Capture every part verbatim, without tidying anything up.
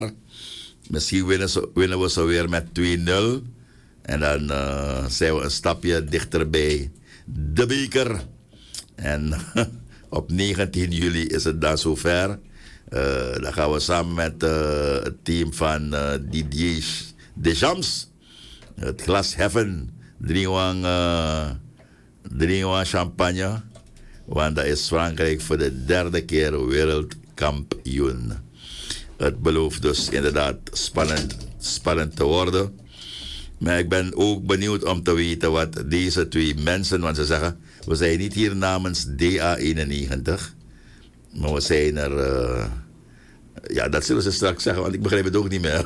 Misschien winnen, ze, winnen we zo weer met twee nul. En dan uh, zijn we een stapje dichter bij de beker. En op negentien juli is het dan zover. Uh, dan gaan we samen met uh, het team van uh, Didier Deschamps het glas heffen. Drinken uh, drinken champagne. Want dat is Frankrijk voor de derde keer wereldkampioen. Het belooft dus inderdaad spannend, spannend te worden. Maar ik ben ook benieuwd om te weten wat deze twee mensen... Want ze zeggen, we zijn niet hier namens D A eenennegentig. Maar we zijn er... Uh, ja, dat zullen ze straks zeggen, want ik begrijp het ook niet meer.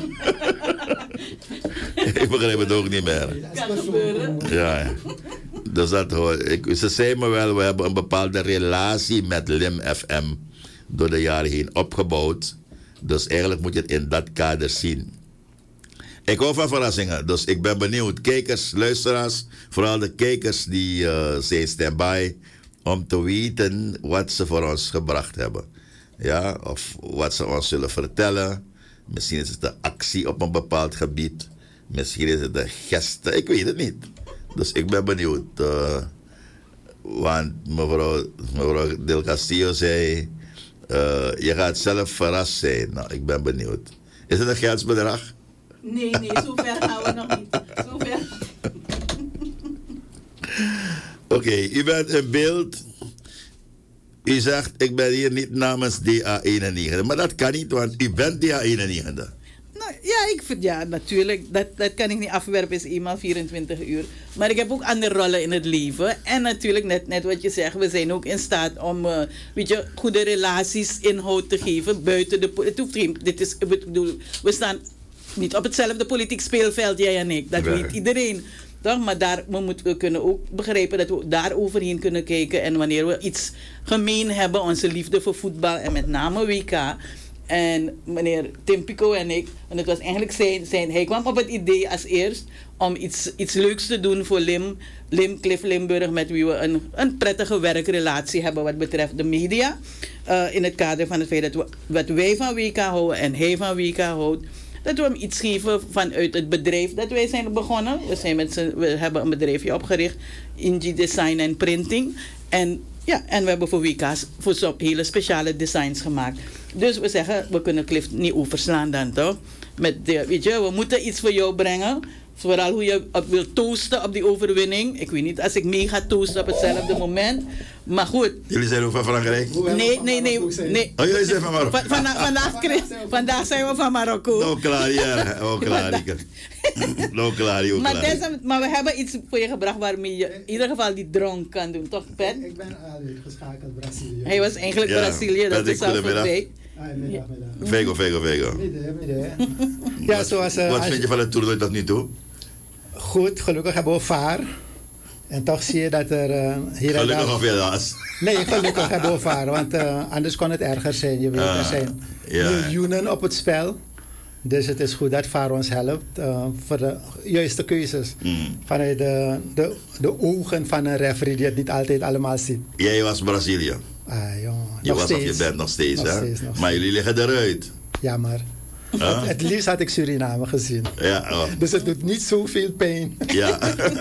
Ik begrijp het ook niet meer. Kan gebeuren. Ja, dus dat hoor ik. Ze zei me wel, we hebben een bepaalde relatie met Lim F M door de jaren heen opgebouwd. Dus eigenlijk moet je het in dat kader zien. Ik hou van verrassingen, dus ik ben benieuwd. Kijkers, luisteraars, vooral de kijkers die uh, zijn standby om te weten wat ze voor ons gebracht hebben. Ja, of wat ze ons zullen vertellen. Misschien is het een actie op een bepaald gebied. Misschien is het een geste, ik weet het niet. Dus ik ben benieuwd. Uh, want mevrouw, mevrouw Del Castillo zei... Uh, je gaat zelf verrast zijn. Nou, ik ben benieuwd. Is het een geldsbedrag? Nee, nee, zover gaan we nog niet. Zover. Oké, okay, u bent in beeld. U zegt, ik ben hier niet namens D A eenennegentig. Maar dat kan niet, want u bent D A eenennegentig. Nou, ja, ik vind, ja, natuurlijk. Dat, dat kan ik niet afwerpen, is eenmaal vierentwintig uur. Maar ik heb ook andere rollen in het leven. En natuurlijk, net, net wat je zegt, we zijn ook in staat om uh, weet je, goede relaties inhoud te geven. Buiten de... Het hoeft geen... Dit is, ik bedoel, we staan niet op hetzelfde politiek speelveld, jij en ik. Dat ja. weet iedereen. Toch? Maar daar, we, moeten, we kunnen ook begrijpen dat we daar overheen kunnen kijken. En wanneer we iets gemeen hebben, onze liefde voor voetbal en met name W K... En meneer Tim Pico en ik, en het was eigenlijk zijn, zijn, hij kwam op het idee als eerst om iets, iets leuks te doen voor Lim, Lim, Cliff Limburg, met wie we een, een prettige werkrelatie hebben wat betreft de media. Uh, in het kader van het feit dat we, wat wij van W K houden en hij van W K houdt, dat we hem iets geven vanuit het bedrijf dat wij zijn begonnen. We, zijn met z'n, we hebben een bedrijfje opgericht, Ingi Design en Printing. En ja, en we hebben voor W K's voor zo'n hele speciale designs gemaakt. Dus we zeggen, we kunnen Cliff niet overslaan dan toch? Met de, weet je, we moeten iets voor jou brengen. Vooral hoe je op wil toosten op die overwinning. Ik weet niet als ik mee ga toosten op hetzelfde moment. Maar goed. Jullie zijn ook van Frankrijk? Nee, nee, nee. nee. Oh, jullie zijn van Marokko? Van, vandaag, vandaag, vandaag zijn we van Marokko. Nou klaar, ja. Oh, klaar. Nou klaar, joh. Maar, deze, maar we hebben iets voor je gebracht waarmee je in ieder geval die dronk kan doen. Toch, Pet? Ik ben uh, geschakeld Brazilië. Hij was eigenlijk ja, Brazilië, dat is al voorbij. Ah, middag, middag. Vego, vego, vego. Midden, midden. Ja, zoals, uh, Wat vind je van het toernooi tot nu toe? Goed, gelukkig hebben we V A R. En toch zie je dat er uh, hier en Gelukkig daar... of helaas? Nee, gelukkig hebben we V A R. Want uh, anders kon het erger zijn. Je weet, uh, er zijn ja. miljoenen op het spel. Dus het is goed dat V A R ons helpt uh, voor de juiste keuzes. Mm. Vanuit de, de, de ogen van een referee die het niet altijd allemaal ziet. Jij was Brazilië. Ah, joh, je was steeds. Of je bent nog steeds, nog hè? Steeds, nog maar steeds. Jullie liggen eruit. Jammer. Huh? Het, het liefst had ik Suriname gezien. Ja, oh. Dus het doet niet zoveel pijn. Ja,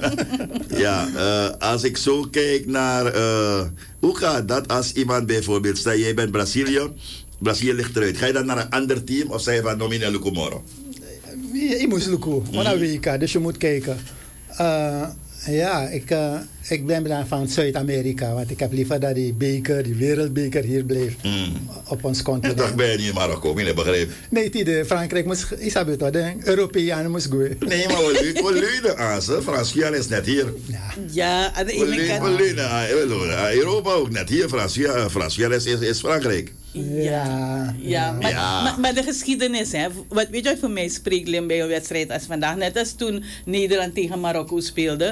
ja uh, als ik zo kijk naar... Uh, hoe gaat dat als iemand bijvoorbeeld... Stel, jij bent Brazilië. Brazilië ligt eruit. Ga je dan naar een ander team of zei je van Nomine Lukumoro? Je, je moet Luku, naar W K, dus je moet kijken. Uh, ja, ik, uh, ik ben dan van Zuid-Amerika, want ik heb liever dat die beker, die wereldbeker hier blijft mm. op ons continent. Ik dacht ben je niet in Marokko, ik begreep. Nee, die Frankrijk moest, is dat beter, de Europeanen moest gaan. Nee, maar we leunen aan ze, Fransjan is net hier. Ja, ja aan de ene kant. We leunen aan Europa ook net hier, Fransjan is, is, is Frankrijk. Ja, ja, ja. Maar, ja. Maar, maar de geschiedenis, hè, wat weet je wat voor mij spreekt Lim bij een wedstrijd als vandaag, net als toen Nederland tegen Marokko speelde.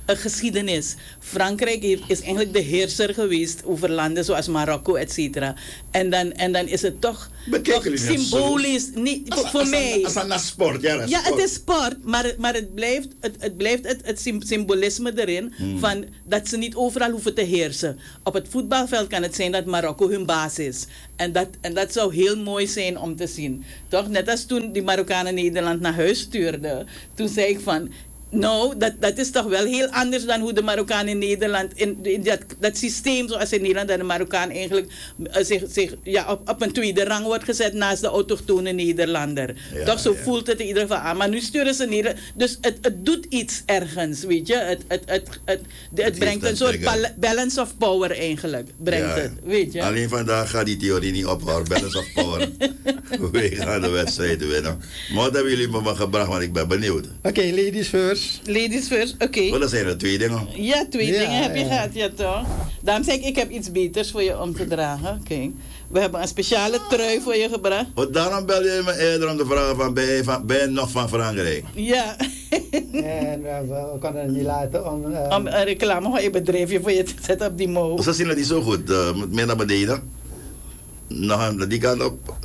een geschiedenis. Frankrijk heeft, is eigenlijk de heerser geweest over landen zoals Marokko, et cetera. En dan, en dan is het toch, toch symbolisch. Niet, voor, voor mij. Als een sport, ja. Ja, sport. Het is sport, maar, maar het blijft het, het, blijft het, het symbolisme erin hmm. van dat ze niet overal hoeven te heersen. Op het voetbalveld kan het zijn dat Marokko hun baas is. En dat, en dat zou heel mooi zijn om te zien. Toch? Net als toen die Marokkanen Nederland naar huis stuurden. Toen zei ik van... Nou, dat, dat is toch wel heel anders dan hoe de Marokkaan in Nederland, in, in dat, dat systeem zoals in Nederland, dat de Marokkaan eigenlijk uh, zich, zich ja, op, op een tweede rang wordt gezet naast de autochtone Nederlander. Ja, toch, zo ja. voelt het in ieder geval aan. Maar nu sturen ze Nederland. Dus het, het doet iets ergens, weet je. Het, het, het, het, het, het, het brengt een soort bal- balance of power eigenlijk, brengt ja, het, weet je. Alleen vandaag gaat die theorie niet ophouden, balance of power. We gaan de wedstrijd winnen. Maar wat hebben jullie me maar gebracht, want ik ben benieuwd. Oké, okay, ladies first. Ladies first, oké. Okay. Oh, dat zijn er twee dingen. Ja, twee ja, dingen heb je ja. gehad, ja toch. Daarom zeg ik, ik heb iets beters voor je om te dragen. Oké. Okay. We hebben een speciale trui voor je gebracht. Oh, daarom bel je me eerder om te vragen van, ben je, van, ben je nog van Frankrijk? Ja. En uh, we konden het niet laten om... Uh... Om een reclame van je bedrijfje voor je te zetten op die mo. Ze zien het niet zo goed. Uh, meer naar beneden. Nog aan die kant op.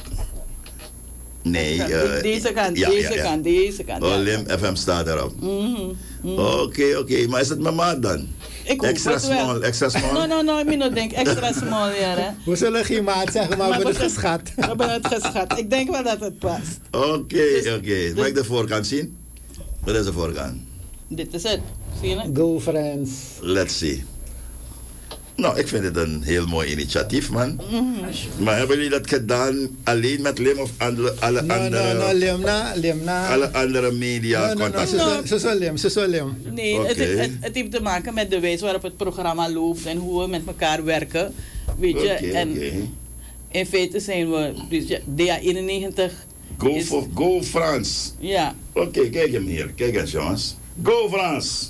Nee. Uh, deze kant, ja, deze ja, ja. kant, deze kant. Olim ja. F M staat erop. Mm-hmm, mm-hmm. Oké, okay, oké. Okay. Maar is het mijn maat dan? Ik extra small, wel. extra small? No, no, no. Ik moet denk extra small, ja. Hè. We zullen geen maat zeggen, maar, maar we hebben het geschat. We hebben het geschat. Ik denk wel dat het past. Oké, okay, dus, oké. Okay. Dus, mag ik de voorkant zien? Wat is de voorkant? Dit is het. Zie je het? Go friends. Let's see. Nou, ik vind het een heel mooi initiatief, man. Mm-hmm. Maar hebben jullie dat gedaan alleen met Lim of andere, alle no, andere... No, no, Limna, Limna. Alle andere media no, no, no, Ze zo Lim, ze zo Lim. Nee, okay. het, het, het heeft te maken met de wijze waarop het programma loopt en hoe we met elkaar werken. Weet je, okay, en okay. in feite zijn we, dus ja, D A eenennegentig... Go, is, for, go France. Ja. Oké, okay, kijk hem hier. Kijk eens, jongens. Go France.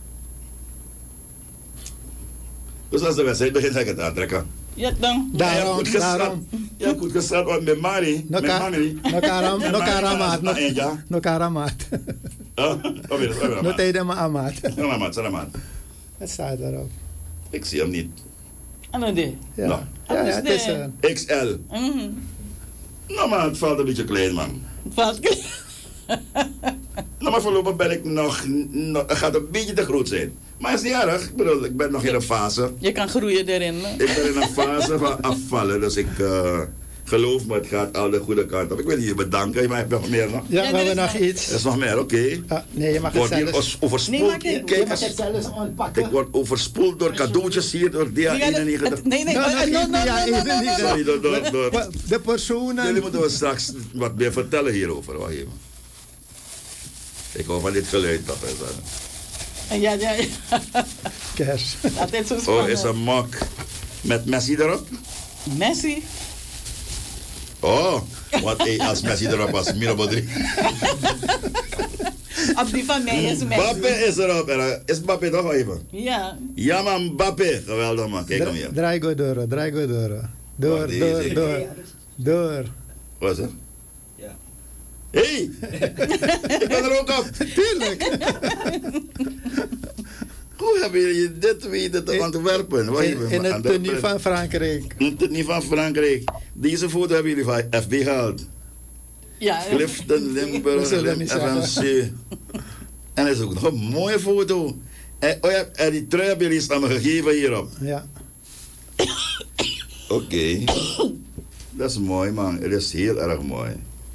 Dus als de wedstrijd begint, ga ik het aantrekken. Ja, dan. Daarom, ja, goed gestart. daarom. Ja, goed gestart, want met Mari, no met Mari. No karam, no karamaat. No, no karamaat. No tijden maar amaat. No amaat, salamat. Het staat erop. Ik zie hem niet. Ano dit? Ja, no. ja, ja, het is een... X L. Mm-hmm. Nou, maar het valt een beetje klein, man. Het valt klein. Nou, maar voorlopig ben ik nog, nog... Het gaat een beetje te groot zijn. Maar het is niet erg. Ik bedoel, ik ben nog in een fase. Je kan groeien erin. Hè? Ik ben in een fase van afvallen. Dus ik uh, geloof me, het gaat al de goede kant op. Ik wil je bedanken. Maar heb je nog meer nog? Ja, we hebben nog iets. Er is nog meer, oké. Okay. Ah, nee, je mag het zelfs... overspoeld. Nee, je mag het zelfs ontpakken. Ik word overspoeld door cadeautjes hier, door D A eenennegentig. Nee, nee, nee. No, no, no, Sorry, door, door, door. De personen... Jullie moeten we straks wat meer vertellen hierover. Wacht even. Ik hoor van dit geluid toch. Ja, ja, ja. Kers. Dat is zo spannend. Oh, is een mok met Messi erop? Messi? Oh, wat hey, als Messi erop was, Miro drie. Op die van mij is Messi. Mbappé is erop. Is Mbappé toch even? Ja. Ja man, Mbappé. Geweldig man, kijk hem hier. Draai go door, draai go door. Door, door, door. Door. Wat is het? Hé, hey, ik ben er ook op. Tuurlijk. Hoe hebben jullie dit weten te ontwerpen? In, in het tenue van Frankrijk. In het tenue van Frankrijk. Deze foto hebben jullie van F B gehaald. Ja. Clifton, Limburg, F M C. En dat is ook nog een mooie foto. En, oh ja, en die trui hebben jullie aan me gegeven hierop. Ja. Oké. Okay. Dat is mooi man. Het is heel erg mooi.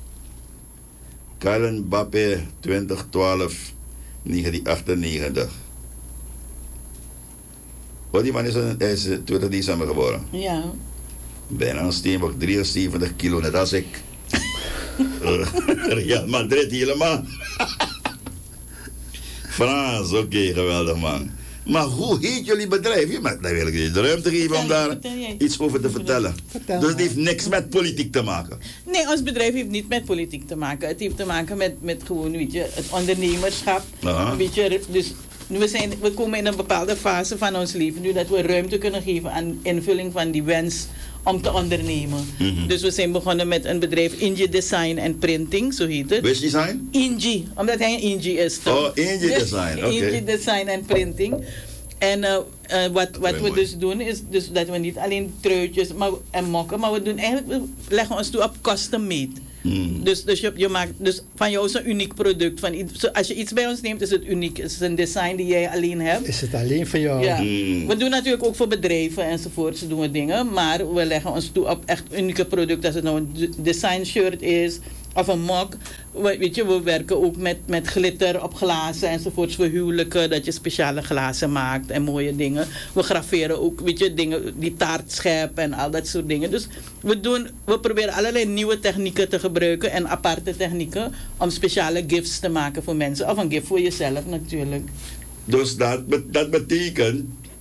Kylian Mbappé, twintig twaalf negentien achtennegentig. Oh, die man is, een, is twintig december geboren. Ja. Bijna een steenbok, drieënzeventig kilo, net als ik. Real Madrid helemaal. Frans, oké, okay, geweldig man. Maar hoe heet jullie bedrijf? Je mag daar wil ik je de ruimte geven om daar iets over te vertellen. Vertel. Dus het heeft niks met politiek te maken. Nee, ons bedrijf heeft niet met politiek te maken. Het heeft te maken met, met gewoon, weet je, het ondernemerschap. Aha. Weet je, dus we, zijn, we komen in een bepaalde fase van ons leven nu dat we ruimte kunnen geven aan invulling van die wens om te ondernemen. Mm-hmm. Dus we zijn begonnen met een bedrijf Inji Design and Printing, zo heet het. Which design? Inji, omdat hij een Inji is. Toch? Oh, Inji Design, oké. Inji Design and Printing. En uh, uh, wat, wat we dus doen is dus dat we niet alleen truitjes maar, en mokken, maar we doen eigenlijk, we leggen ons toe op custom made. Hmm. Dus, dus, je, je maakt, dus van jou is een uniek product. Van, als je iets bij ons neemt, is het uniek. Het is een design die jij alleen hebt. Is het alleen voor jou? Ja. Hmm. We doen natuurlijk ook voor bedrijven enzovoort. Doen we dingen, maar we leggen ons toe op echt unieke producten. Als het nou een design shirt is of een mok. We, weet je, we werken ook met, met glitter op glazen enzovoorts voor huwelijken. Dat je speciale glazen maakt en mooie dingen. We graveren ook, weet je, dingen, die taartschep en al dat soort dingen. Dus we, doen, we proberen allerlei nieuwe technieken te gebruiken en aparte technieken om speciale gifts te maken voor mensen. Of een gift voor jezelf natuurlijk. Dus dat, dat betekent,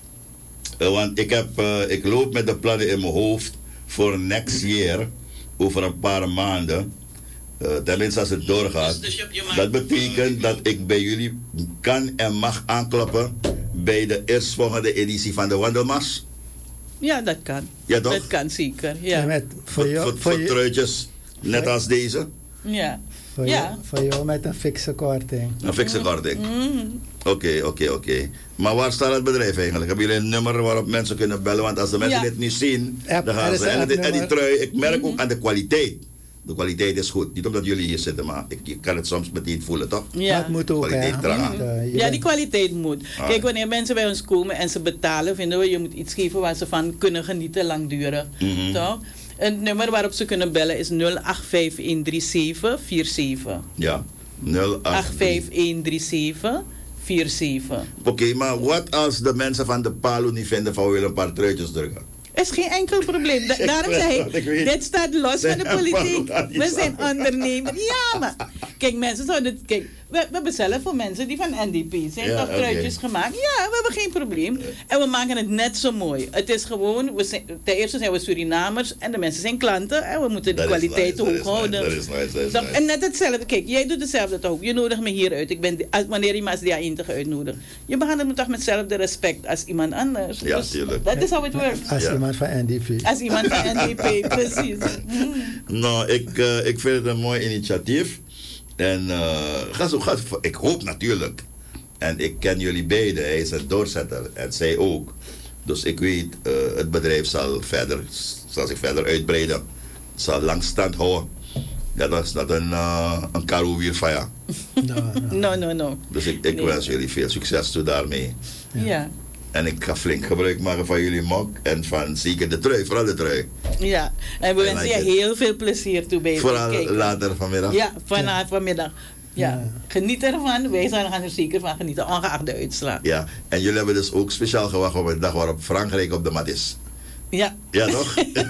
uh, want ik, heb, uh, ik loop met de plannen in mijn hoofd voor next year, over een paar maanden. Uh, tenminste als het doorgaat. Dus, dus dat betekent dat ik bij jullie kan en mag aankloppen bij de eerstvolgende editie van de Wandelmars. Ja, dat kan. Ja, toch? Dat kan zeker. Ja. Ja, met, voor voor, jou, voor, voor voor je, truitjes, net voor, als deze. Ja. Voor, ja. jou, voor jou met een fikse korting. Een fikse korting. Mm. Oké, oké, oké. Maar waar staat het bedrijf eigenlijk? Hebben jullie een nummer waarop mensen kunnen bellen? Want als de mensen ja. dit nu zien, App, dan gaan ze. En, en die trui, ik merk mm-hmm. ook aan de kwaliteit. De kwaliteit is goed. Niet omdat jullie hier zitten, maar ik, je kan het soms meteen voelen, toch? Ja. Dat moet ook, kwaliteit hè? Ja, die kwaliteit moet. Ah. Kijk, wanneer mensen bij ons komen en ze betalen, vinden we, je moet iets geven waar ze van kunnen genieten langdurig. Mm-hmm. Toch? Het nummer waarop ze kunnen bellen is nul acht vijf een drie zeven vier zeven. Ja, nul acht vijf een drie zeven vier zeven. Oké, okay, maar wat als de mensen van de Palo niet vinden van we willen een paar truitjes drukken? Is geen enkel probleem. Da daarom zei ik, dit staat los van de politiek. We zijn ondernemers. Ja, maar kijk, mensen zouden... Kijk, we, we hebben zelf voor mensen die van N D P zijn, ja, toch truitjes okay. gemaakt. Ja, we hebben geen probleem. En we maken het net zo mooi. Het is gewoon, we zijn, ten eerste zijn we Surinamers en de mensen zijn klanten en we moeten de that kwaliteit nice, hoog houden. Dat is nice, dat is nice. En net hetzelfde. Kijk, jij doet hetzelfde toch ook. Je nodigt me hier uit. Ik ben, als, wanneer je me als D A eentje uitnodigt. Je behandelt me toch met hetzelfde respect als iemand anders. Ja, dus, tuurlijk. dat is how it works. Als ja. iemand van N D P. Als iemand van N D P, precies. Mm. Nou, ik, uh, ik vind het een mooi initiatief. En uh, ga zo, ga, ik hoop natuurlijk. En ik ken jullie beiden. Hij is een doorzetter. En zij ook. Dus ik weet, uh, het bedrijf zal, verder, zal zich verder uitbreiden. Het zal lang stand houden. Dat was dat een, uh, een Karowier fire. No, no. No, no, no. Dus ik, ik Nee. wens jullie veel succes toe daarmee. Ja. ja. En ik ga flink gebruik maken van jullie mok. En van zeker de trui, vooral de trui. Ja, en we I wensen like je it. heel veel plezier toe bij het Vooral kijken. later vanmiddag. Ja, vanavond vanmiddag. Ja. Ja. Geniet ervan. Wij zijn gaan er zeker van genieten, ongeacht de uitslag. Ja, en jullie hebben dus ook speciaal gewacht op de dag waarop Frankrijk op de mat is. Ja. Ja, toch?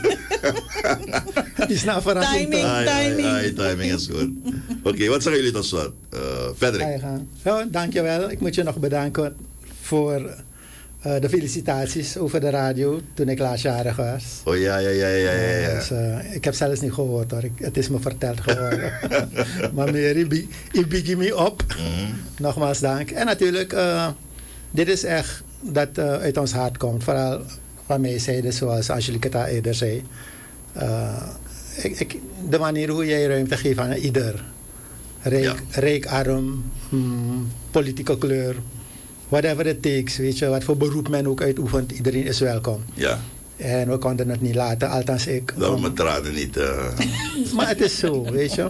Het is nou verrassing. Timing. toch? Ai, ai, timing. ai, timing is goed. Oké, okay, wat zeggen jullie tot slot? Uh, Ga Frederik. je gang. Ja, dankjewel. Ik moet je nog bedanken voor uh, de felicitaties over de radio toen ik laatstjarig was. Oh ja, ja, ja, ja, ja. ja. Dus, uh, ik heb zelfs niet gehoord hoor. Ik, het is me verteld geworden. Maar meer, ik big me op. Mm-hmm. Nogmaals dank. En natuurlijk, uh, dit is echt dat uh, uit ons hart komt. Vooral van mij zijde, zoals Angelique het al eerder zei. Uh, ik, ik, de manier hoe jij ruimte geeft aan ieder. Rijk, Ja. rijk arm, hmm, politieke kleur. Whatever it takes, weet je. Wat voor beroep men ook uitoefent. Iedereen is welkom. Ja, En we konden het niet laten, althans ik. daarom mijn tranen niet. Uh... Maar het is zo, weet je.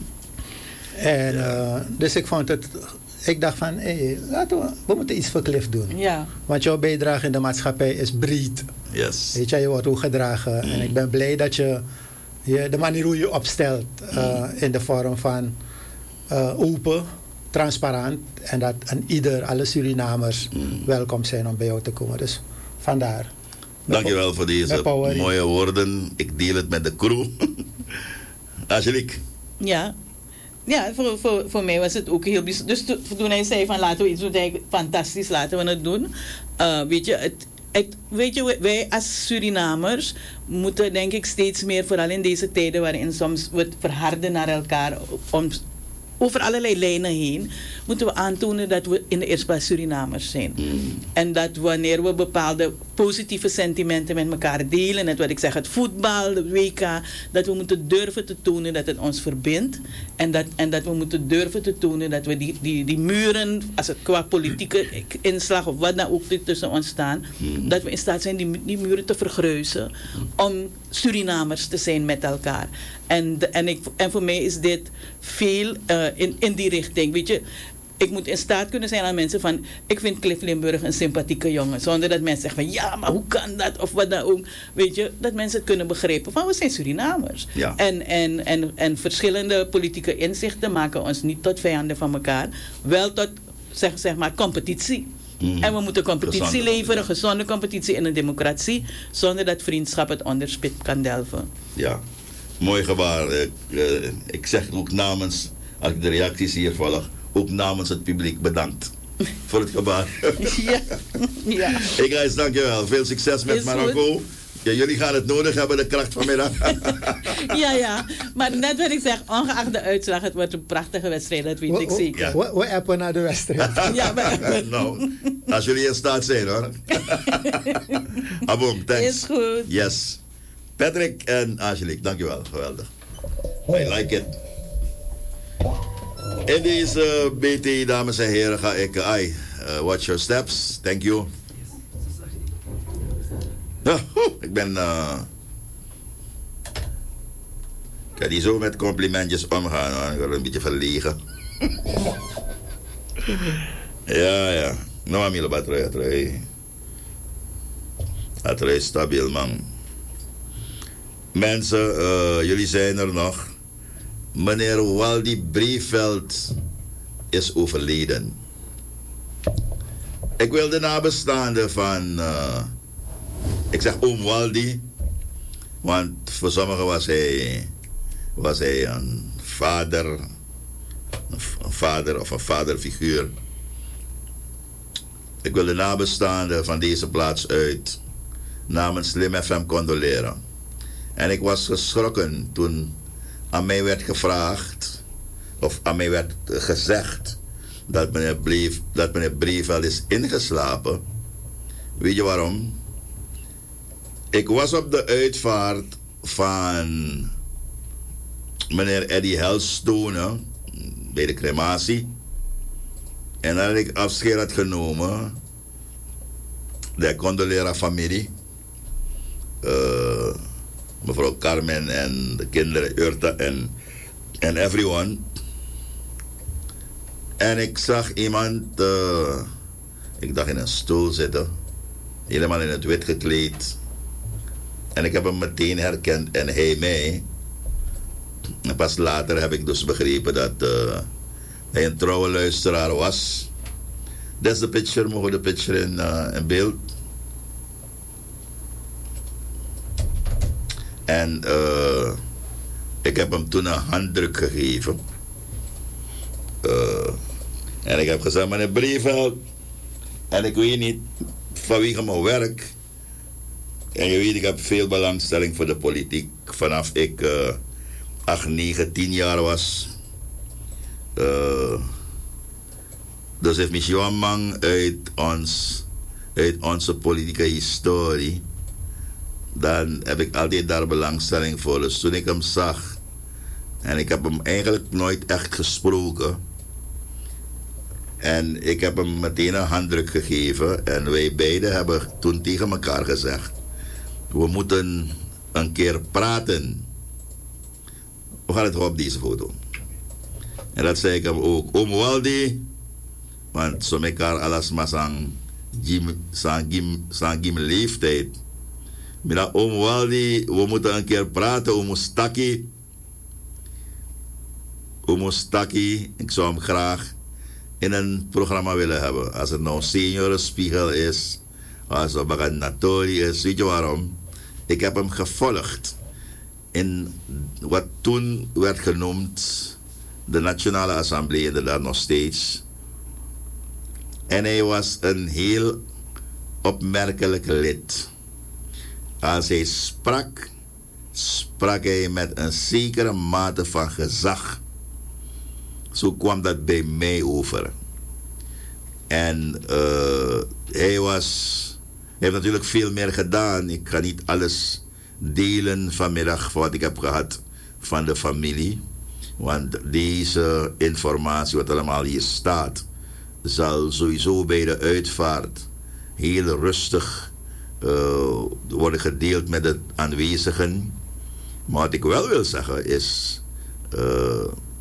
En uh, dus ik vond het... Ik dacht van, hé, hey, laten we... We moeten iets voor Cliff doen. Ja. Want jouw bijdrage in de maatschappij is breed. Yes. Weet je, je wordt ook gedragen. Mm. En ik ben blij dat je... je de manier hoe je opstelt... Uh, in de vorm van... Uh, open, transparant. En dat aan ieder, alle Surinamers... Mm. welkom zijn om bij jou te komen. Dus vandaar. Dankjewel voor deze Power. mooie woorden. Ik deel het met de crew. Angelique. Ja. Ja, voor, voor, voor mij was het ook heel bijzonder. Dus to, toen hij zei van laten we iets doen, zei ik, fantastisch, laten we het doen. Uh, weet je, het, het, weet je, wij als Surinamers moeten denk ik steeds meer, vooral in deze tijden waarin soms we verharden naar elkaar, om over allerlei lijnen heen moeten we aantonen dat we in de eerste plaats Surinamers zijn. Mm. En dat wanneer we bepaalde positieve sentimenten met elkaar delen, net wat ik zeg, het voetbal, de W K, dat we moeten durven te tonen dat het ons verbindt. En dat, en dat we moeten durven te tonen dat we die, die, die muren, als het qua politieke inslag of wat dan ook tussen ons staan, mm. dat we in staat zijn die, die muren te vergruisen om Surinamers te zijn met elkaar. En, de, en, ik, en voor mij is dit veel uh, in, in die richting. Weet je, ik moet in staat kunnen zijn aan mensen van, ik vind Cliff Limburg een sympathieke jongen. Zonder dat mensen zeggen van, ja, maar hoe kan dat? Of wat dan ook. Weet je, dat mensen het kunnen begrijpen van, we zijn Surinamers. Ja. En, en, en, en verschillende politieke inzichten maken ons niet tot vijanden van elkaar. Wel tot, zeg, zeg maar, competitie. Mm. En we moeten competitie gezonde, leveren, ja. gezonde competitie in een democratie, zonder dat vriendschap het onderspit kan delven. Ja, mooi gebaar. Ik, uh, ik zeg ook namens, als ik de reacties hier volg, ook namens het publiek bedankt voor het gebaar. Ja. Ja. Hey guys, dankjewel. Veel succes met Marokko. Ja, jullie gaan het nodig hebben, de kracht vanmiddag. Ja, ja. Maar net wat ik zeg, ongeacht de uitslag, het wordt een prachtige wedstrijd, dat weet ik zeker. Ja. We, we appen naar de wedstrijd. Ja, maar... Nou, als jullie in staat zijn hoor. Abong, thanks. Is goed. Yes. Patrick en Angelique, dankjewel. Geweldig. I like it. In deze B T, dames en heren, ga ik... Uh, I, uh, watch your steps. Thank you. Ja, ik ben... Uh, ik kan niet zo met complimentjes omgaan, hoor. Ik word een beetje verlegen. Ja, ja. Nou, Amilo, batterij, batterij. Batterij stabiel, man. Mensen, uh, jullie zijn er nog. Meneer Waldi Brieveld is overleden. Ik wil de nabestaanden van... Uh, ik zeg oom Waldi, want voor sommigen was hij, was hij een vader, een vader of een vaderfiguur. Ik wil de nabestaanden van deze plaats uit namens Slim F M condoleren. En ik was geschrokken toen aan mij werd gevraagd, of aan mij werd gezegd, dat meneer, Brief, dat meneer Brieveld is ingeslapen. Weet je waarom? Ik was op de uitvaart van meneer Eddie Helstone bij de crematie. En nadat ik afscheid had genomen, de condolera familie, uh, mevrouw Carmen en de kinderen, Urta en, en everyone. En ik zag iemand, uh, ik dacht in een stoel zitten, helemaal in het wit gekleed. En ik heb hem meteen herkend en hij mij. En pas later heb ik dus begrepen dat uh, hij een trouwe luisteraar was. Dat is de picture, mogen we de picture in, uh, in beeld. En uh, ik heb hem toen een handdruk gegeven. Uh, en ik heb gezegd, meneer Brieveld, en ik weet niet vanwege mijn werk. En je weet, ik heb veel belangstelling voor de politiek. Vanaf ik uh, acht, negen, tien jaar was. Uh, dus heeft Michel Mang uit, ons, uit onze politieke historie. Dan heb ik altijd daar belangstelling voor. Dus toen ik hem zag. En ik heb hem eigenlijk nooit echt gesproken. En ik heb hem meteen een handdruk gegeven. En wij beiden hebben toen tegen elkaar gezegd: we moeten een keer praten. We gaan het op deze foto. En dat zei ik hem ook. Oom Waldi, want zo mekaar alles maar zijn gim leeftijd. Maar oom Waldi, we moeten een keer praten. Oom Staki. Oom Staki, ik zou hem graag in een programma willen hebben. Als het nou seniorenspiegel is, als het Baganatori is, weet je waarom? Ik heb hem gevolgd in wat toen werd genoemd de Nationale Assemblée, inderdaad nog steeds. En hij was een heel opmerkelijk lid. Als hij sprak, sprak hij met een zekere mate van gezag. Zo kwam dat bij mij over. En uh, hij was... Hij heeft natuurlijk veel meer gedaan. Ik ga niet alles delen vanmiddag van wat ik heb gehad van de familie. Want deze informatie, wat allemaal hier staat, zal sowieso bij de uitvaart heel rustig uh, worden gedeeld met de aanwezigen. Maar wat ik wel wil zeggen is uh,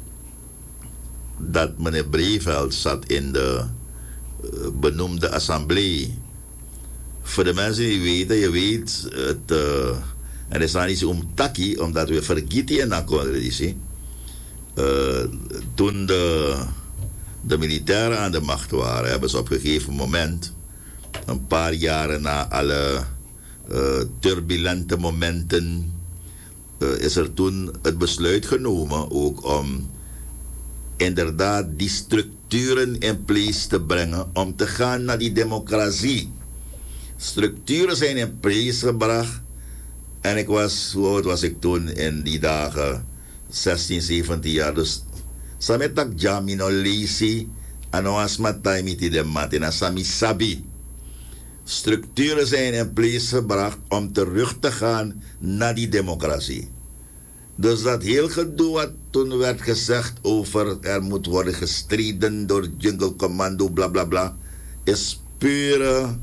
dat meneer Breveld zat in de uh, benoemde assemblee. Voor de mensen die weten, je weet, het, uh, er is daar niet om takkie, omdat we vergeten en dan konden we zien. Uh, toen de, de militairen aan de macht waren, hebben ze op een gegeven moment, een paar jaren na alle uh, turbulente momenten, uh, is er toen het besluit genomen ook om inderdaad die structuren in place te brengen om te gaan naar die democratie. Structuren zijn in place gebracht en ik was, hoe oud was ik toen in die dagen? zestien, zeventien jaar. Dus samet tak jami no leisi ano asma taimiti de matina sami sabi. Structuren zijn in place gebracht om terug te gaan naar die democratie. Dus dat heel gedoe wat toen werd gezegd over er moet worden gestreden door jungle commando bla bla bla, is pure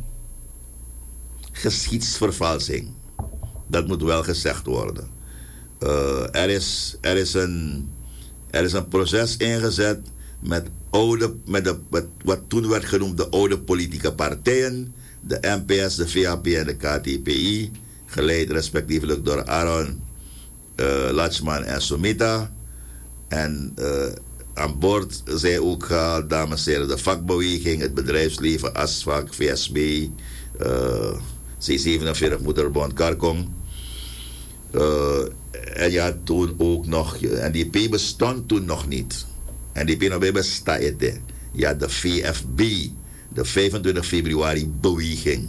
geschiedsvervalsing. Dat moet wel gezegd worden. Uh, er, is, er, is een, er is een proces ingezet met, oude, met, de, met wat toen werd genoemd de oude politieke partijen, de N P S, de V A P en de K T P I, geleid respectievelijk door Aaron, uh, Lachman en Sumita. En uh, aan boord zijn ook gehaald, dames en heren, de vakbeweging, het bedrijfsleven, ASFAC, V S B, uh, C zevenenveertig Moederbond, Karkom. Uh, en je had toen ook nog, N D P bestond toen nog niet. N D P nog bij bestaat. Je had de V F B, de vijfentwintig februari beweging.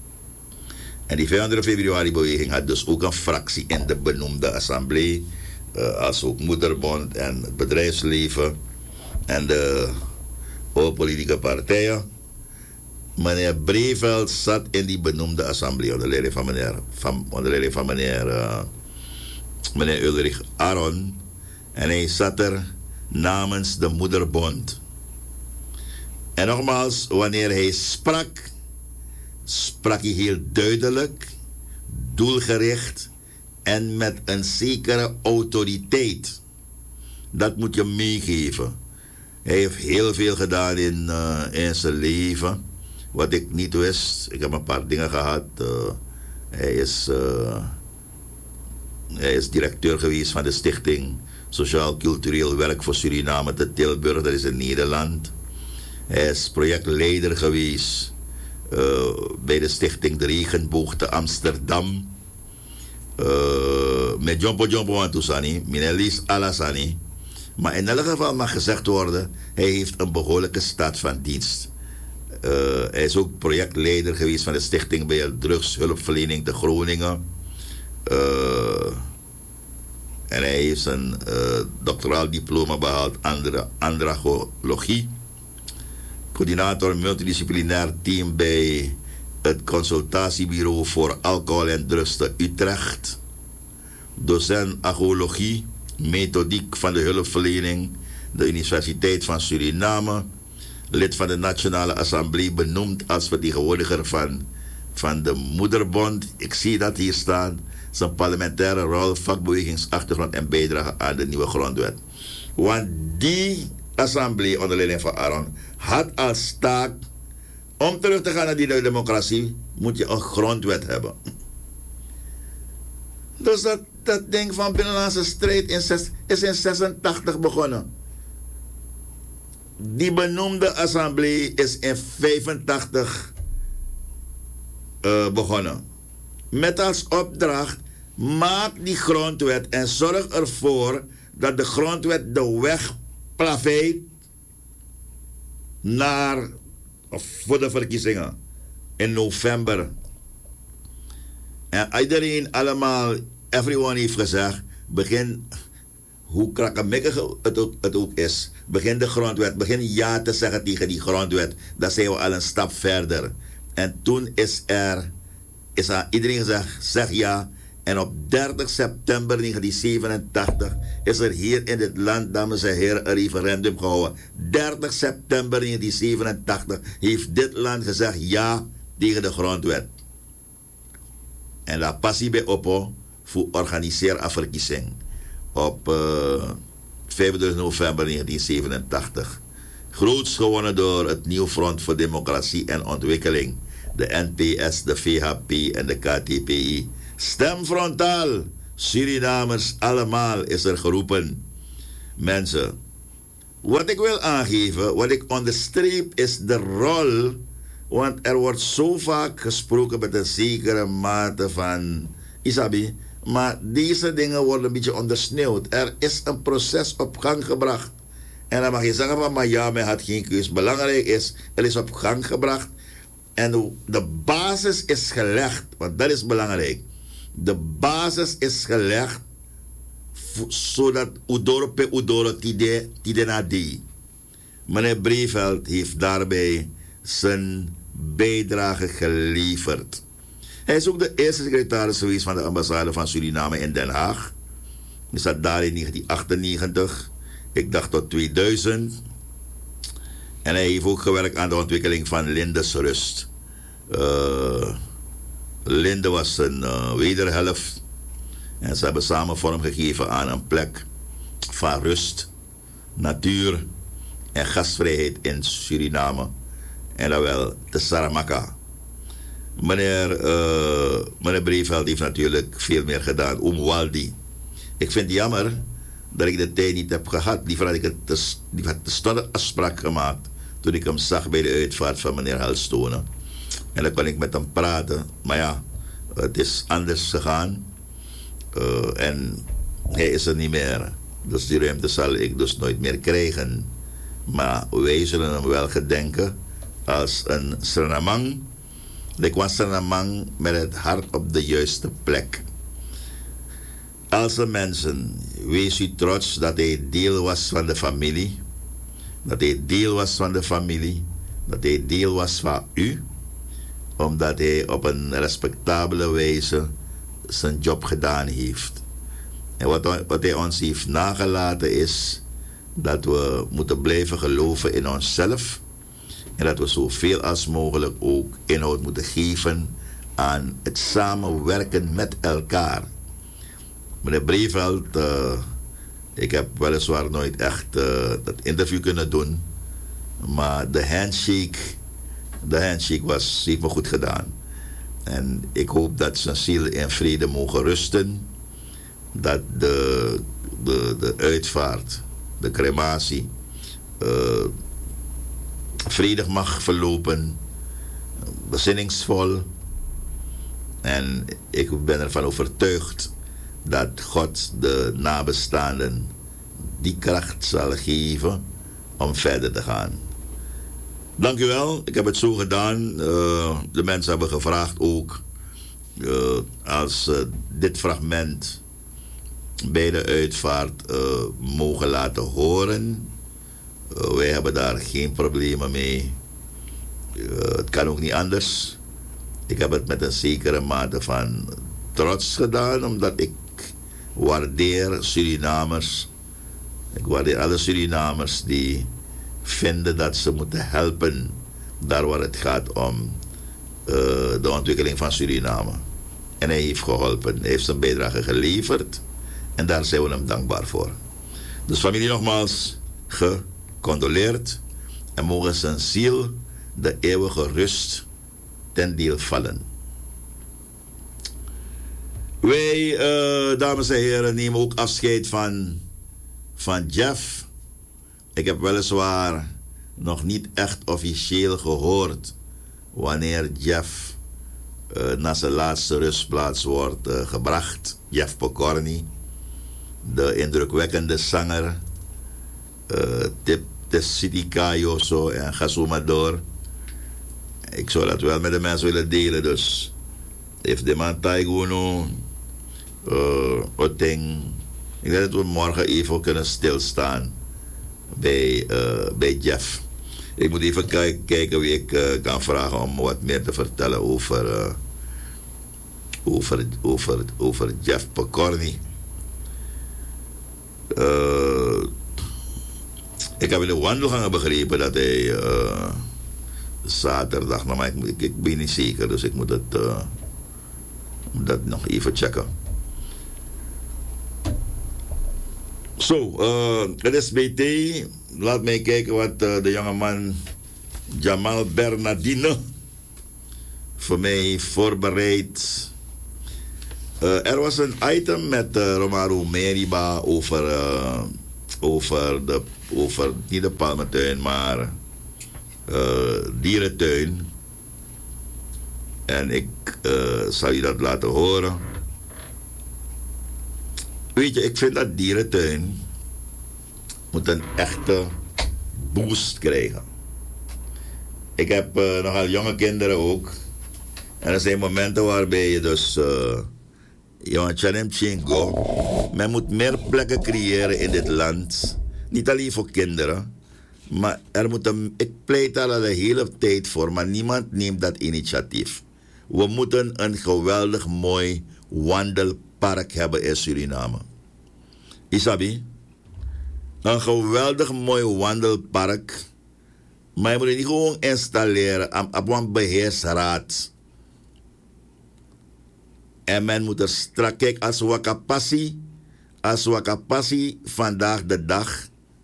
En die vijfentwintig februari beweging had dus ook een fractie in de benoemde assemblee, uh, als ook Moederbond en het bedrijfsleven en de oude politieke partijen. Meneer Breveld zat in die benoemde assemblee onder leiding van meneer, van, onder leiding van meneer, uh, meneer Ulrich Aaron. En hij zat er namens de Moederbond. En nogmaals, wanneer hij sprak, sprak hij heel duidelijk, doelgericht en met een zekere autoriteit. Dat moet je meegeven. Hij heeft heel veel gedaan in, uh, in zijn leven. Wat ik niet wist, ik heb een paar dingen gehad. Uh, hij, is, uh, hij is directeur geweest van de Stichting Sociaal Cultureel Werk voor Suriname te Tilburg, dat is in Nederland. Hij is projectleider geweest uh, bij de Stichting De Regenboog te Amsterdam. Uh, met Jompo Jompo aan Tousani, Minelis Alassani. Maar in elk geval mag gezegd worden, hij heeft een behoorlijke staat van dienst. Uh, hij is ook projectleider geweest van de Stichting bij Drugshulpverlening te Groningen. Uh, en hij heeft een uh, doctoraal diploma behaald aan andragologie. Coördinator multidisciplinair team bij het consultatiebureau voor alcohol en drugs te Utrecht. Docent agologie, methodiek van de hulpverlening, de Universiteit van Suriname. Lid van de Nationale Assemblée, benoemd als vertegenwoordiger van, van de Moederbond. Ik zie dat hier staan. Zijn parlementaire rol, vakbewegingsachtergrond en bijdrage aan de nieuwe grondwet. Want die assemblee onder leiding van Aaron had als taak om terug te gaan naar die democratie, moet je een grondwet hebben. Dus dat, dat ding van binnenlandse strijd in zes, is in zesentachtig begonnen. Die benoemde assemblee is in vijfentachtig uh, begonnen. Met als opdracht, maak die grondwet en zorg ervoor dat de grondwet de weg plaveit naar, of voor de verkiezingen in november. En iedereen allemaal, everyone heeft gezegd, begin hoe krakkemikkig het ook, het ook is, begin de grondwet, begin ja te zeggen tegen die grondwet. Dan zijn we al een stap verder. En toen is er, is aan iedereen gezegd, zeg ja. En op dertig september negentien zevenentachtig is er hier in dit land, dames en heren, een referendum gehouden. dertig september negentien zevenentachtig heeft dit land gezegd ja tegen de grondwet. En daar passie bij op voor organiseren een verkiezing. Op uh, vijfentwintig november negentien zevenentachtig. Groots gewonnen door het Nieuw Front voor Democratie en Ontwikkeling. De N P S, de V H P en de K T P I. Stem frontaal. Surinamers allemaal is er geroepen. Mensen, wat ik wil aangeven, wat ik onderstreep is de rol. Want er wordt zo vaak gesproken met een zekere mate van Isabi. Maar deze dingen worden een beetje ondersneeuwd. Er is een proces op gang gebracht. En dan mag je zeggen van, maar ja, men had geen keus. Belangrijk is, er is op gang gebracht. En de basis is gelegd, want dat is belangrijk. De basis is gelegd, zodat Udorope Udoro tide na die. Meneer Breveld heeft daarbij zijn bijdrage geleverd. Hij is ook de eerste secretaris geweest van de ambassade van Suriname in Den Haag. Hij zat daar in negentien achtennegentig, ik dacht tot tweeduizend. En hij heeft ook gewerkt aan de ontwikkeling van Lindes Rust. Uh, Linde was een uh, wederhelft. En ze hebben samen vorm gegeven aan een plek van rust, natuur en gastvrijheid in Suriname. En dat wel de Saramaka. Meneer, uh, meneer Breveld heeft natuurlijk veel meer gedaan. Oom Waldi. Ik vind het jammer dat ik de tijd niet heb gehad. Liever had ik het te, liever had de stille afspraak gemaakt toen ik hem zag bij de uitvaart van meneer Halstonen. En dan kon ik met hem praten. Maar ja, het is anders gegaan. Uh, en hij is er niet meer. Dus die ruimte zal ik dus nooit meer krijgen. Maar wij zullen hem wel gedenken als een Sranamang. Ik was Sranamang met het hart op de juiste plek. Als een mensen, wees u trots dat hij deel was van de familie. Dat hij deel was van de familie. Dat hij deel was van u. Omdat hij op een respectabele wijze zijn job gedaan heeft. En wat, wat hij ons heeft nagelaten is dat we moeten blijven geloven in onszelf. En dat we zoveel als mogelijk ook inhoud moeten geven aan het samenwerken met elkaar. Meneer Breveld, uh, ik heb weliswaar nooit echt uh, dat interview kunnen doen. Maar de handshake, de handshake was, heeft me goed gedaan. En ik hoop dat zijn ziel in vrede mogen rusten. Dat de, de, de uitvaart, de crematie, uh, vredig mag verlopen. Bezinningsvol. En ik ben ervan overtuigd dat God de nabestaanden die kracht zal geven om verder te gaan. Dank u wel, ik heb het zo gedaan. Uh, de mensen hebben gevraagd ook uh, als uh, dit fragment bij de uitvaart uh, mogen laten horen. Uh, wij hebben daar geen problemen mee. Uh, het kan ook niet anders. Ik heb het met een zekere mate van trots gedaan, omdat ik waardeer Surinamers. Ik waardeer alle Surinamers die vinden dat ze moeten helpen daar waar het gaat om uh, de ontwikkeling van Suriname. En hij heeft geholpen, hij heeft zijn bijdrage geleverd en daar zijn we hem dankbaar voor. Dus familie, nogmaals gecondoleerd en mogen zijn ziel de eeuwige rust ten deel vallen. Wij, uh, dames en heren, nemen ook afscheid van, van Jeff. Ik heb weliswaar nog niet echt officieel gehoord wanneer Jeff uh, naar zijn laatste rustplaats wordt uh, gebracht. Jeff Pokorny, de indrukwekkende zanger, uh, Tip de City Kayoso en ga zo maar door. Ik zou dat wel met de mensen willen delen, dus if de man Taiguno, uh, Oteng, Ik denk dat we morgen even kunnen stilstaan bij, uh, bij Jeff. Ik moet even kijk, kijken wie ik uh, kan vragen om wat meer te vertellen over, uh, over, over, over Jeff Pokorny. Uh, ik heb in de wandelgangen begrepen dat hij uh, zaterdag, nou, maar ik, ik, ik ben niet zeker, dus ik moet het, uh, dat nog even checken. Zo, uh, het is B T. Laat mij kijken wat uh, de jongeman Jamal Bernardino voor mij voorbereid. Uh, er was een item met uh, Romaro Meriba over, uh, over, de, over, niet de palmentuin, maar uh, dierentuin. En ik uh, zal je dat laten horen. Weet je, ik vind dat dierentuin moet een echte boost krijgen. Ik heb uh, nogal jonge kinderen ook. En er zijn momenten waarbij je dus... Uh, men moet meer plekken creëren in dit land. Niet alleen voor kinderen. Maar er moet een... Ik pleit daar al de hele tijd voor, maar niemand neemt dat initiatief. We moeten een geweldig mooi wandelpark hebben in Suriname. Isabi? Een geweldig mooi wandelpark. Maar je moet het niet gewoon installeren op een beheersraad. En men moet er strak... Kijk, als Wakapassi... Als Wakapassi vandaag de dag...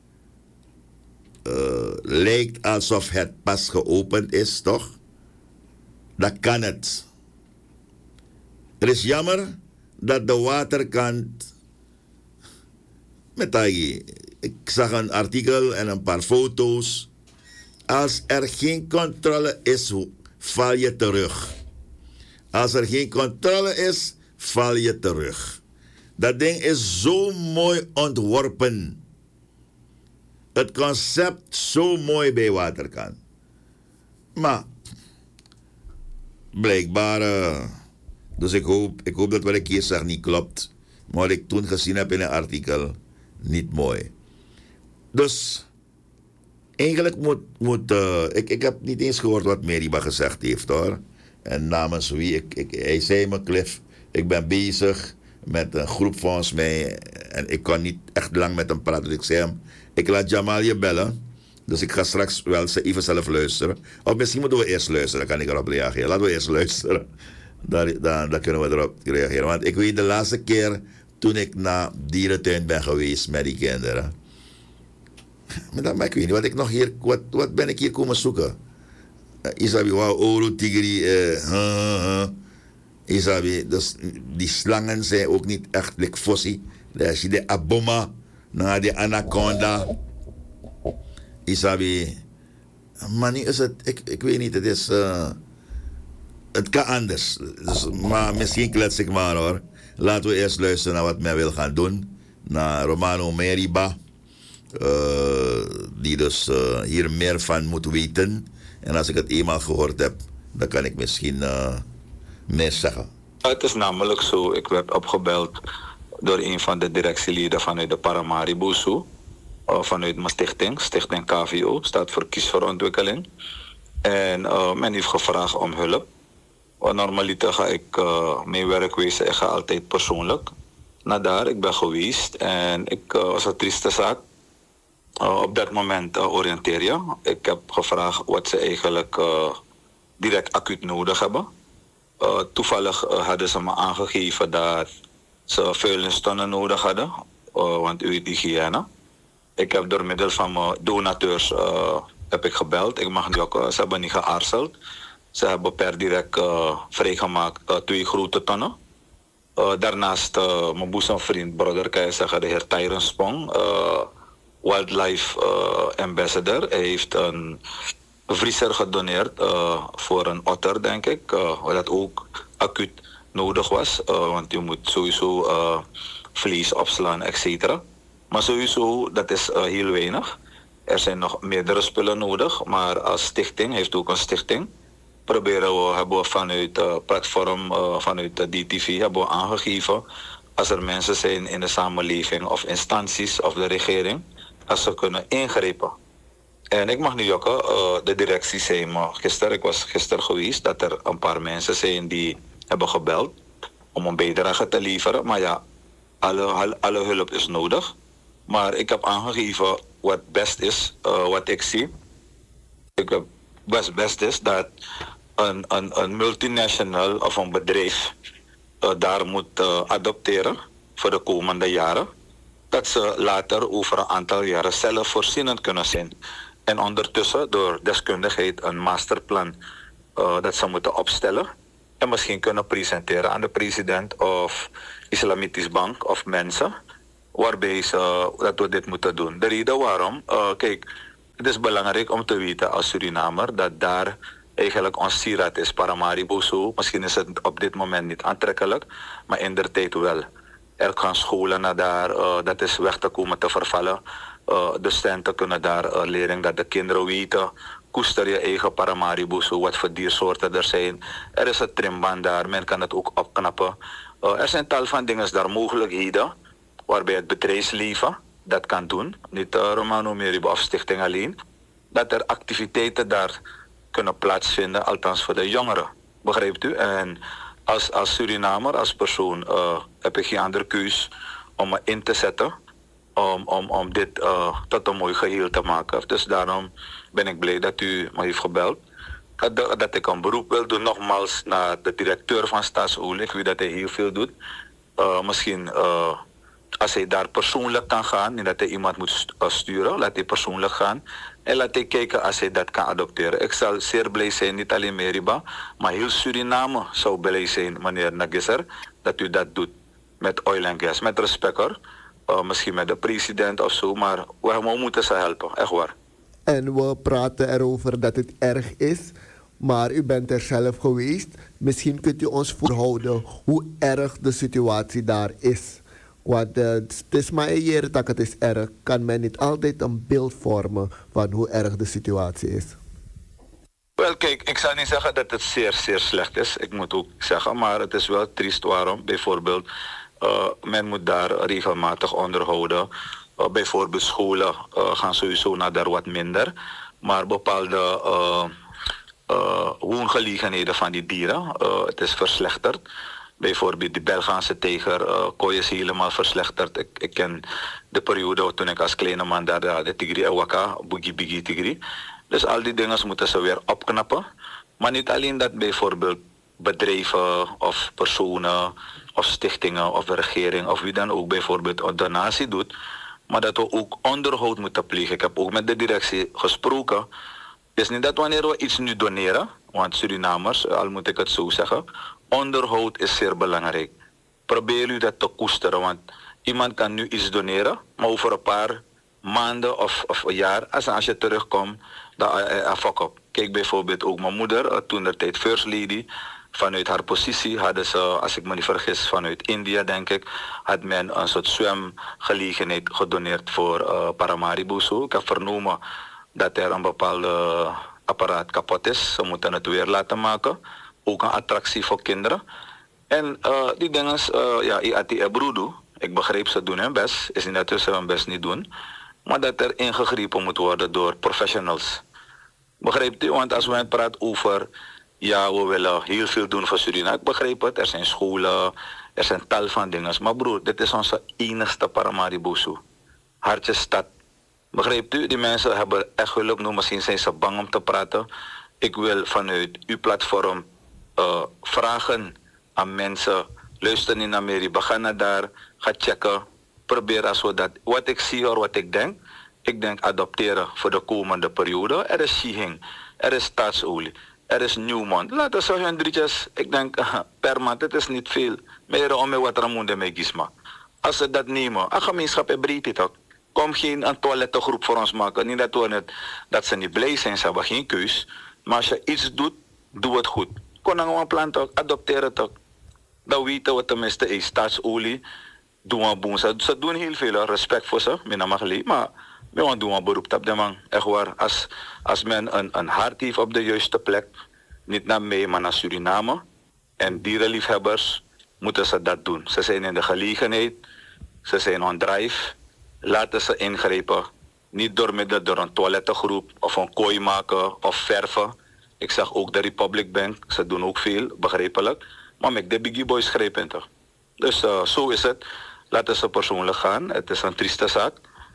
Uh, lijkt alsof het pas geopend is, toch? Dan kan het. Het is jammer dat de waterkant... Met die, ik zag een artikel en een paar foto's. Als er geen controle is, val je terug. Als er geen controle is, val je terug. Dat ding is zo mooi ontworpen. Het concept zo mooi bij waterkant. Maar, blijkbaar... Uh, dus ik hoop, ik hoop dat wat ik hier zeg niet klopt. Maar wat ik toen gezien heb in een artikel... niet mooi. Dus... eigenlijk moet... moet uh, ik, ik heb niet eens gehoord wat Meriba gezegd heeft, hoor. En namens wie... Ik, ik, hij zei me, Cliff... ik ben bezig met een groep volgens mij... en ik kon niet echt lang met hem praten. Dus ik zei hem... ik laat Jamal je bellen. Dus ik ga straks wel even zelf luisteren. Of misschien moeten we eerst luisteren. Dan kan ik erop reageren. Laten we eerst luisteren. Dan, dan, dan kunnen we erop reageren. Want ik weet de laatste keer... toen ik naar dierentuin ben geweest met die kinderen. Maar, dan, maar ik weet niet, wat, ik nog hier, wat, wat ben ik hier komen zoeken? Uh, Isabi, wauw, oro, tigri, uh, uh, uh. Isabi, dus die slangen zijn ook niet echt like fossie. Als je de aboma, naar de anaconda. Isabi, maar nu is het, ik, ik weet niet, het is, uh, het kan anders. Dus, maar misschien klets ik maar, hoor. Laten we eerst luisteren naar wat men wil gaan doen. Naar Romano Meriba. Uh, die dus uh, hier meer van moet weten. En als ik het eenmaal gehoord heb, dan kan ik misschien uh, meer zeggen. Het is namelijk zo, ik werd opgebeld door een van de directieleden vanuit de Paramaribo, uh, vanuit mijn stichting, Stichting K V O, staat voor Kies voor Ontwikkeling. En uh, men heeft gevraagd om hulp. Normaliter ga ik uh, mijn werkwezen, ik ga altijd persoonlijk naar daar. Ik ben geweest en ik uh, was een trieste zaak. Uh, op dat moment uh, oriënteer je. Ik heb gevraagd wat ze eigenlijk uh, direct acuut nodig hebben. Uh, toevallig uh, hadden ze me aangegeven dat ze vuilnistonnen nodig hadden, uh, want u weet hygiëne. Ik heb door middel van mijn donateurs uh, heb ik gebeld. Ik mag nu ook, uh, ze hebben niet geaarzeld. Ze hebben per direct uh, vrijgemaakt uh, twee grote tonnen. Uh, daarnaast uh, mijn boezemvriend, broeder, kan je zeggen, de heer Tyron Spong, uh, Wildlife uh, Ambassador. Hij heeft een vriezer gedoneerd uh, voor een otter, denk ik. Uh, wat dat ook acuut nodig was. Uh, want je moet sowieso uh, vlees opslaan, et cetera. Maar sowieso, dat is uh, heel weinig. Er zijn nog meerdere spullen nodig. Maar als stichting, heeft ook een stichting... proberen we, hebben we vanuit het uh, platform, uh, vanuit de D T V, hebben we aangegeven als er mensen zijn in de samenleving of instanties of de regering, als ze kunnen ingrijpen. En ik mag niet jokken, uh, de directie zei me gisteren, ik was gisteren geweest, dat er een paar mensen zijn die hebben gebeld om een bijdrage te leveren. Maar ja, alle, alle hulp is nodig. Maar ik heb aangegeven wat best is, uh, wat ik zie. Ik heb wat best is dat een, een, een multinational of een bedrijf uh, daar moet uh, adopteren voor de komende jaren. Dat ze later over een aantal jaren zelfvoorzienend kunnen zijn. En ondertussen door deskundigheid een masterplan uh, dat ze moeten opstellen. En misschien kunnen presenteren aan de president of Islamitisch Bank of mensen. Waarbij ze uh, dat we dit moeten doen. De reden waarom, uh, kijk, het is belangrijk om te weten als Surinamer dat daar eigenlijk ons sieraad is, Paramaribo. Misschien is het op dit moment niet aantrekkelijk, maar in der tijd wel. Er gaan scholen naar daar, uh, dat is weg te komen te vervallen. Uh, de studenten kunnen daar uh, leren dat de kinderen weten. Koester je eigen Paramaribo, wat voor diersoorten er zijn. Er is een trimbaan daar, men kan het ook opknappen. Uh, er zijn tal van dingen daar, mogelijkheden, waarbij het bedrijfsleven dat kan doen. Niet uh, Romano Meribo of Stichting alleen. Dat er activiteiten daar kunnen plaatsvinden, althans voor de jongeren. Begrijpt u? En als, als Surinamer, als persoon, uh, heb ik geen andere keus om me in te zetten. Om, om, om dit uh, tot een mooi geheel te maken. Dus daarom ben ik blij dat u me heeft gebeld. Dat, dat ik een beroep wil doen, nogmaals, naar de directeur van Staatsolie. Ik weet dat hij heel veel doet. Uh, misschien uh, als hij daar persoonlijk kan gaan, niet dat hij iemand moet sturen, laat hij persoonlijk gaan. En laat hij kijken als hij dat kan adopteren. Ik zal zeer blij zijn, niet alleen Meriba, maar heel Suriname zou blij zijn, meneer Nagisser, dat u dat doet met oil en gas. Met respect hoor. Uh, misschien met de president of zo, maar we moeten ze helpen, echt waar. En we praten erover dat het erg is, maar u bent er zelf geweest. Misschien kunt u ons voorhouden hoe erg de situatie daar is. Want uh, het is maar een jaar dat het is erg. Kan men niet altijd een beeld vormen van hoe erg de situatie is? Wel, kijk, ik zal niet zeggen dat het zeer, zeer slecht is. Ik moet ook zeggen, maar het is wel triest waarom. Bijvoorbeeld, uh, men moet daar regelmatig onderhouden. Uh, bijvoorbeeld scholen uh, gaan sowieso naar daar wat minder. Maar bepaalde uh, uh, woongelegenheden van die dieren, uh, het is verslechterd. Bijvoorbeeld de Belgische tijger, uh, kooi is helemaal verslechterd. Ik, ik ken de periode toen ik als kleine man daar de, de tigri, Ewaka, Boogie Biggie tigri. Dus al die dingen moeten ze weer opknappen. Maar niet alleen dat bijvoorbeeld bedrijven of personen of stichtingen of de regering of wie dan ook bijvoorbeeld een donatie doet. Maar dat we ook onderhoud moeten plegen. Ik heb ook met de directie gesproken. Het is niet dat wanneer we iets nu doneren, want Surinamers, al moet ik het zo zeggen, onderhoud is zeer belangrijk. Probeer u dat te koesteren, want iemand kan nu iets doneren, maar over een paar maanden of, of een jaar, als, als je terugkomt, dan uh, fuck op. Kijk bijvoorbeeld ook mijn moeder, uh, toen de tijd First Lady, vanuit haar positie hadden ze, als ik me niet vergis, vanuit India denk ik, had men een soort zwemgelegenheid gedoneerd voor uh, Paramaribo. Ik heb vernomen dat er een bepaalde apparaat kapot is. Ze moeten het weer laten maken. Ook een attractie voor kinderen. En uh, die dingen, uh, ja, I A T Ebrudu, ik begreep ze doen hun best. Is niet dat ze hun best niet doen. Maar dat er ingegrepen moet worden door professionals. Begrijpt u? Want als we het praten over, ja, we willen heel veel doen voor Suriname. Ik begrijp het, er zijn scholen, er zijn tal van dingen. Maar broer, dit is onze enigste Paramaribo. Hartjestad. Begrijpt u? Die mensen hebben echt hulp nodig. Misschien zijn ze bang om te praten. Ik wil vanuit uw platform uh, vragen aan mensen. Luister niet naar Meriba. Ga naar daar. Ga checken. Probeer als we dat. Wat ik zie of wat ik denk. Ik denk adopteren voor de komende periode. Er is Shihing. Er is Staatsolie. Er is Newmont. Laten ze hun drietjes. Ik denk uh, per maand. Het is niet veel. Meer om wat Ramonde mee gisma. Als ze dat nemen. Een gemeenschap is breed toch. Kom geen een toilettengroep voor ons maken. Niet dat, we het, dat ze niet blij zijn, ze hebben geen keus. Maar als je iets doet, doe het goed. Kon dan een plan toch, adopteer het toch. Dan weten we tenminste, hey, Staatsolie, doen we boem. Ze, ze doen heel veel, respect voor ze, men mag alleen. Maar we doen een beroep op de man. Echt waar, als, als men een, een hart heeft op de juiste plek, niet naar mij, maar naar Suriname. En dierenliefhebbers, moeten ze dat doen. Ze zijn in de gelegenheid, ze zijn on drive. Laten ze ingrijpen. Niet door middel door een toilettengroep of een kooi maken of verven. Ik zag ook de Republic Bank, ze doen ook veel, begrijpelijk. Maar met de biggie boys grijpen toch. Dus uh, zo is het. Laten ze persoonlijk gaan. Het is een trieste zaak.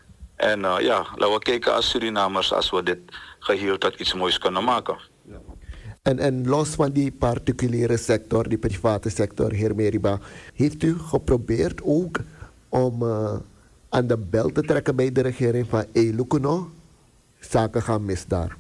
En uh, ja, laten we kijken als Surinamers als we dit geheel tot iets moois kunnen maken. Ja. En, en los van die particuliere sector, die private sector, heer Meriba, heeft u geprobeerd ook om uh, aan de bel te trekken bij de regering van hey, Lukuno, zaken gaan mis daar?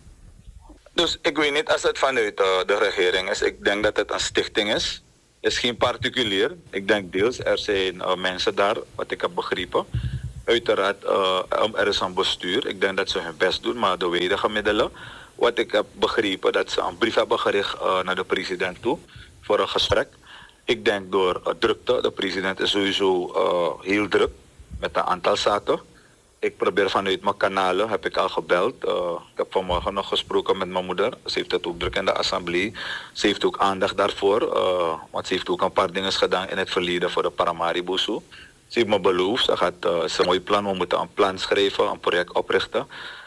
Dus ik weet niet als het vanuit uh, de regering is. Ik denk dat het een stichting is. Het is geen particulier. Ik denk deels, er zijn uh, mensen daar, wat ik heb begrepen. Uiteraard, uh, er is een bestuur. Ik denk dat ze hun best doen, maar de wederige middelen. Wat ik heb begrepen, dat ze een brief hebben gericht uh, naar de president toe voor een gesprek. Ik denk door uh, drukte. De president is sowieso uh, heel druk met een aantal zaken. Ik probeer vanuit mijn kanalen, heb ik al gebeld. Uh, ik heb vanmorgen nog gesproken met mijn moeder. Ze heeft het ook druk in de assemblee. Ze heeft ook aandacht daarvoor. Uh, want ze heeft ook een paar dingen gedaan in het verleden voor de Paramaribosu. Ze heeft me beloofd. Ze gaat, uh, is een mooi plan. We moeten een plan schrijven, een project oprichten.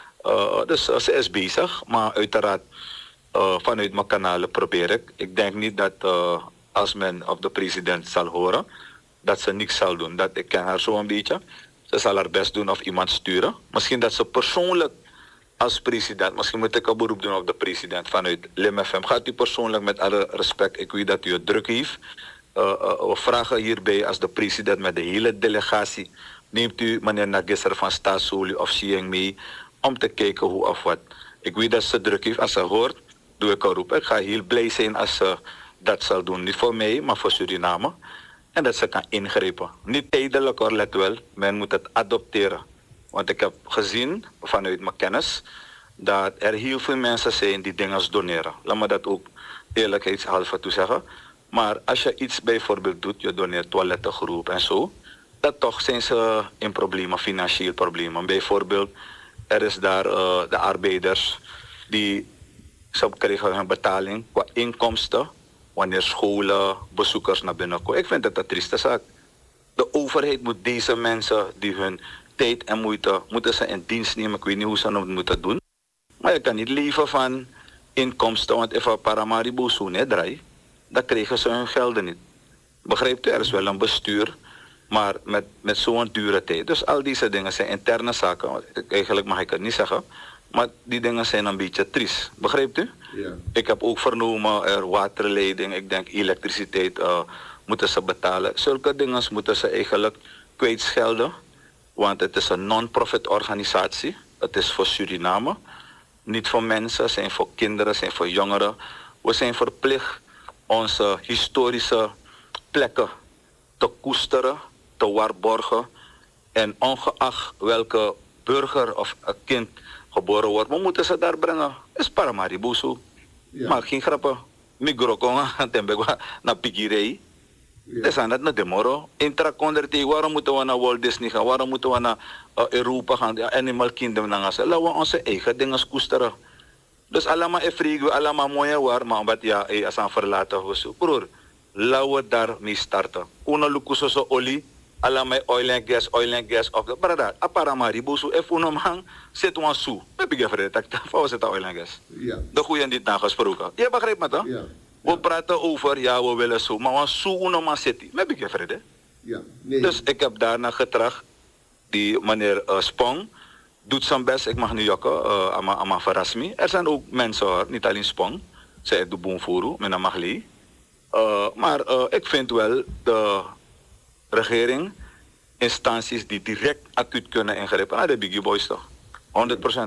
Uh, dus uh, ze is bezig. Maar uiteraard, uh, vanuit mijn kanalen probeer ik. Ik denk niet dat uh, als men of de president zal horen, dat ze niks zal doen. Dat, ik ken haar zo een beetje. Ze zal haar best doen of iemand sturen. Misschien dat ze persoonlijk als president, misschien moet ik een beroep doen op de president vanuit Lim F M. Gaat u persoonlijk met alle respect, ik weet dat u het druk heeft. Uh, uh, we vragen hierbij als de president met de hele delegatie, neemt u meneer Nagisser van Staatsolie of Sieng mee om te kijken hoe of wat. Ik weet dat ze druk heeft. Als ze hoort, doe ik een roep. Ik ga heel blij zijn als ze dat zal doen. Niet voor mij, maar voor Suriname. En dat ze kan ingrijpen. Niet tijdelijk hoor, let wel. Men moet het adopteren. Want ik heb gezien, vanuit mijn kennis, dat er heel veel mensen zijn die dingen doneren. Laat me dat ook eerlijkheidshalve toezeggen. Maar als je iets bijvoorbeeld doet, je doneert toilettengroep en zo, dat toch zijn ze in problemen, financieel problemen. Bijvoorbeeld, er is daar uh, de arbeiders die ze krijgen hun betaling qua inkomsten wanneer scholen, bezoekers naar binnen komen. Ik vind dat een trieste zaak. De overheid moet deze mensen die hun tijd en moeite moeten ze in dienst nemen. Ik weet niet hoe ze het moeten doen. Maar je kan niet leven van inkomsten, want als Paramaribosu net draait, dan krijgen ze hun gelden niet. Begrijpt u? Er is wel een bestuur, maar met, met zo'n dure tijd. Dus al deze dingen zijn interne zaken. Eigenlijk mag ik het niet zeggen. Maar die dingen zijn een beetje triest. Begrijpt u? Ja. Ik heb ook vernomen, er waterleiding, ik denk elektriciteit uh, moeten ze betalen. Zulke dingen moeten ze eigenlijk kwijtschelden. Want het is een non-profit organisatie. Het is voor Suriname. Niet voor mensen, zijn voor kinderen, zijn voor jongeren. We zijn verplicht onze historische plekken te koesteren, te waarborgen. En ongeacht welke burger of een kind geboren wordt, we moeten ze daar brengen. Is Paramaribosu. Ja. Maar geen grappen. Migrokonga, tembegwa, na Pigirei. Dat is aan het naar de moro. Intracondertie, waarom moeten we naar Walt Disney gaan? Waarom moeten we naar uh, Europa gaan? Ja, Animal Kingdom gaan. Laten we onze eigen dingen koesteren. Dus allemaal efrigo, allemaal mooie waar, maar wat ja, eh, als aan verlaten was. Broer, laten we daarmee starten. Una lukusoso olie, allemaal oil and gas, oil and gas. Of brada, Paramaribosu, if uno man, zet one su. Heb ik even dat voor zet oil and gas. Ja. De goeie niet nagesproken. Je begrijpt me toch? Ja. We praten over, ja, we willen zo, maar we zo uno man zitten. Heb ik even ja. Nee. Dus ik heb daarna getracht, die meneer uh, Spong doet zijn best, ik mag nu jokken, uh, ama, ama verrasmi. Er zijn ook mensen hoor, niet alleen Spong. Zij doet boomvoeren, met een magli. Uh, maar uh, ik vind wel de regering, instanties die direct acuut kunnen ingrijpen. Ah, de biggie boys toch? honderd procent.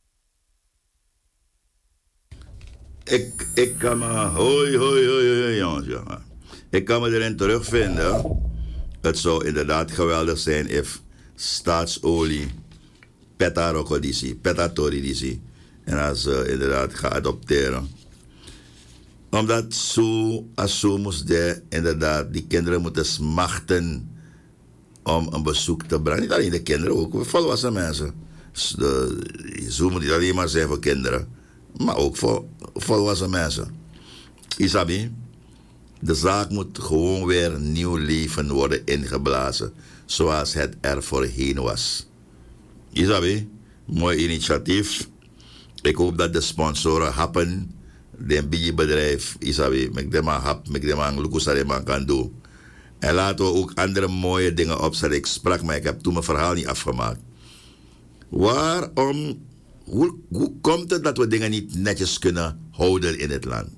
Ik, ik kan me, hoi, hoi, hoi, hoi, jongens, jongen. Ik kan me erin terugvinden. Het zou inderdaad geweldig zijn if staatsolie Peta Rokodisi, Peta Toridisi. En als ze uh, inderdaad gaan adopteren. Omdat zo, als zo moest de, inderdaad, die kinderen moeten smachten om een bezoek te brengen. Niet alleen de kinderen, ook volwassen mensen. De, zo moet niet alleen maar zijn voor kinderen, maar ook voor volwassen mensen. Isabi, De zaak moet gewoon weer nieuw leven worden ingeblazen, zoals het er voorheen was. Isabi, mooi initiatief. Ik hoop dat de sponsoren happen, de bedrijf, Isabi, met de man hap, met de man Lucas man kan doen. En laten we ook andere mooie dingen opzetten. Ik sprak, maar ik heb toen mijn verhaal niet afgemaakt. Waarom, hoe, hoe komt het dat we dingen niet netjes kunnen houden in het land?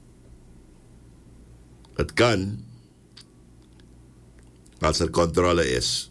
Het kan als er controle is.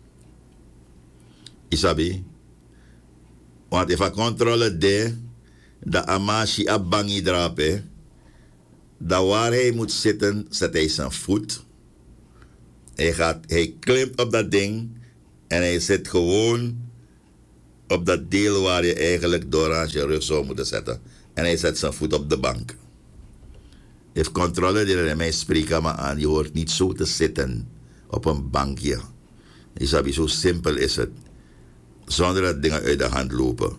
Isabi. Want als er controle de, de amashi abangi drape, dat waar hij moet zitten, zet hij zijn voet. Hij, gaat, hij klimt op dat ding en hij zit gewoon op dat deel waar je eigenlijk door aan je rug zou moeten zetten. En hij zet zijn voet op de bank. Heeft controle die er mij spreken maar aan. Je hoort niet zo te zitten op een bankje. Isabi, zo simpel is het. Zonder dat dingen uit de hand lopen.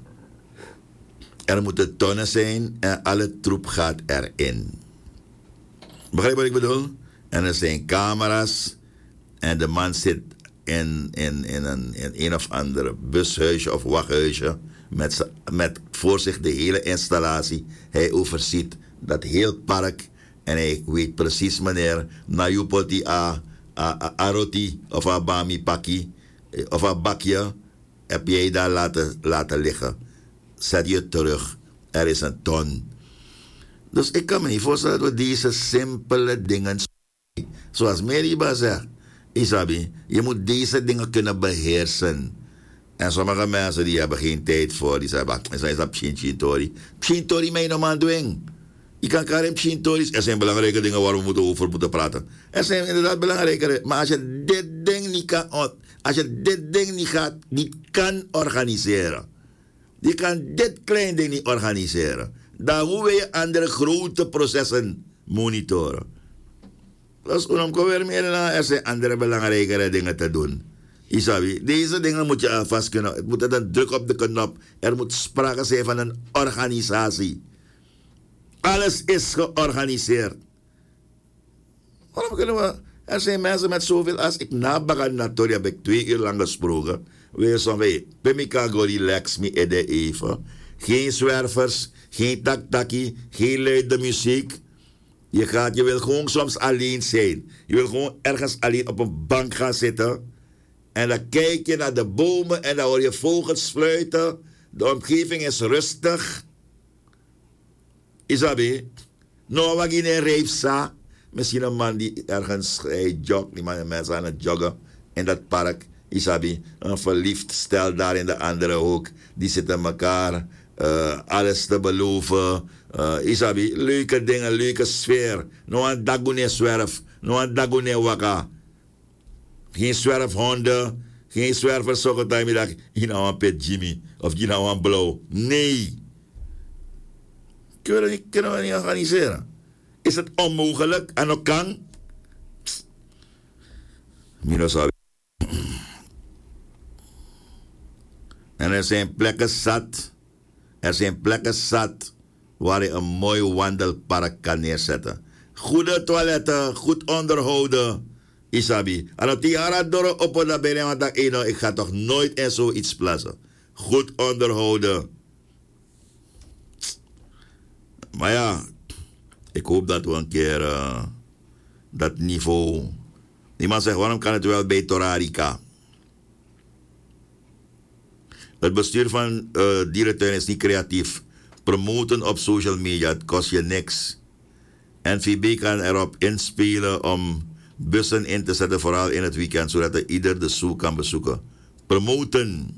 Er moeten tonnen zijn en alle troep gaat erin. Begrijp wat ik bedoel? En er zijn camera's en de man zit in, in, in, een, in een of andere bushuisje of wachthuisje met, met voor zich de hele installatie. Hij overziet dat heel park en hij weet precies wanneer Nayupoti a, a, a, a roti of a bami paki of a bakje heb jij daar laten, laten liggen. Zet je terug. Er is een ton. Dus ik kan me niet voorstellen dat we deze simpele dingen, zoals Meriba zegt, Isabi, je moet deze dingen kunnen beheersen. En sommige mensen die hebben geen tijd voor, die zeggen, is dat Pshintori? Pshintori mij nog maar doen. Je kan Karim Pshintoris, er zijn belangrijke dingen waar we moeten over moeten praten. Er zijn inderdaad belangrijke, maar als je dit ding niet kan, als je dit ding niet, gaat, niet kan organiseren, je kan dit klein ding niet organiseren, dan hoe wil je andere grote processen monitoren? Dus er zijn andere belangrijkere dingen te doen. Isabi, deze dingen moet je alvast kunnen. Het moet een druk op de knop. Er moet sprake zijn van een organisatie. Alles is georganiseerd. Waarom kunnen we... Er zijn mensen met zoveel als ik nabagan natori heb ik twee uur lang gesproken. Weer zo van, Pemika go relax me ede even. Geen zwervers, geen tak-taki, geen luide muziek. Je, gaat, je wil gewoon soms alleen zijn. Je wil gewoon ergens alleen op een bank gaan zitten. En dan kijk je naar de bomen en dan hoor je vogels fluiten. De omgeving is rustig. Isabi, nou wat in een reepsa. Misschien een man die ergens hij joggt, die man, mensen aan het joggen in dat park. Isabi, een verliefd stel daar in de andere hoek. Die zitten elkaar uh, alles te beloven. Uh, Isabi, leuke dingen, leuke sfeer. No een dagune zwerf, no een dagune waka. Geen zwerfhonden, geen zwervers zo'n tijd middag. Je nou een pet Jimmy of je nou een blauw. Nee. Kunnen we niet, kunnen we niet organiseren? Is het onmogelijk en ook kan? Minosabi. En er zijn plekken zat. Er zijn plekken zat waar je een mooi wandelpark kan neerzetten. Goede toiletten, goed onderhouden. Isabi. En op die haradoro op dat ben want ik ga toch nooit in zoiets plaatsen. Goed onderhouden. Maar ja, ik hoop dat we een keer uh, dat niveau... Iemand zegt, waarom kan het wel bij Torarica? Het bestuur van uh, dierentuin is niet creatief. Promoten op social media, het kost je niks. N V B kan erop inspelen om bussen in te zetten, vooral in het weekend, zodat ieder de zoo kan bezoeken. Promoten.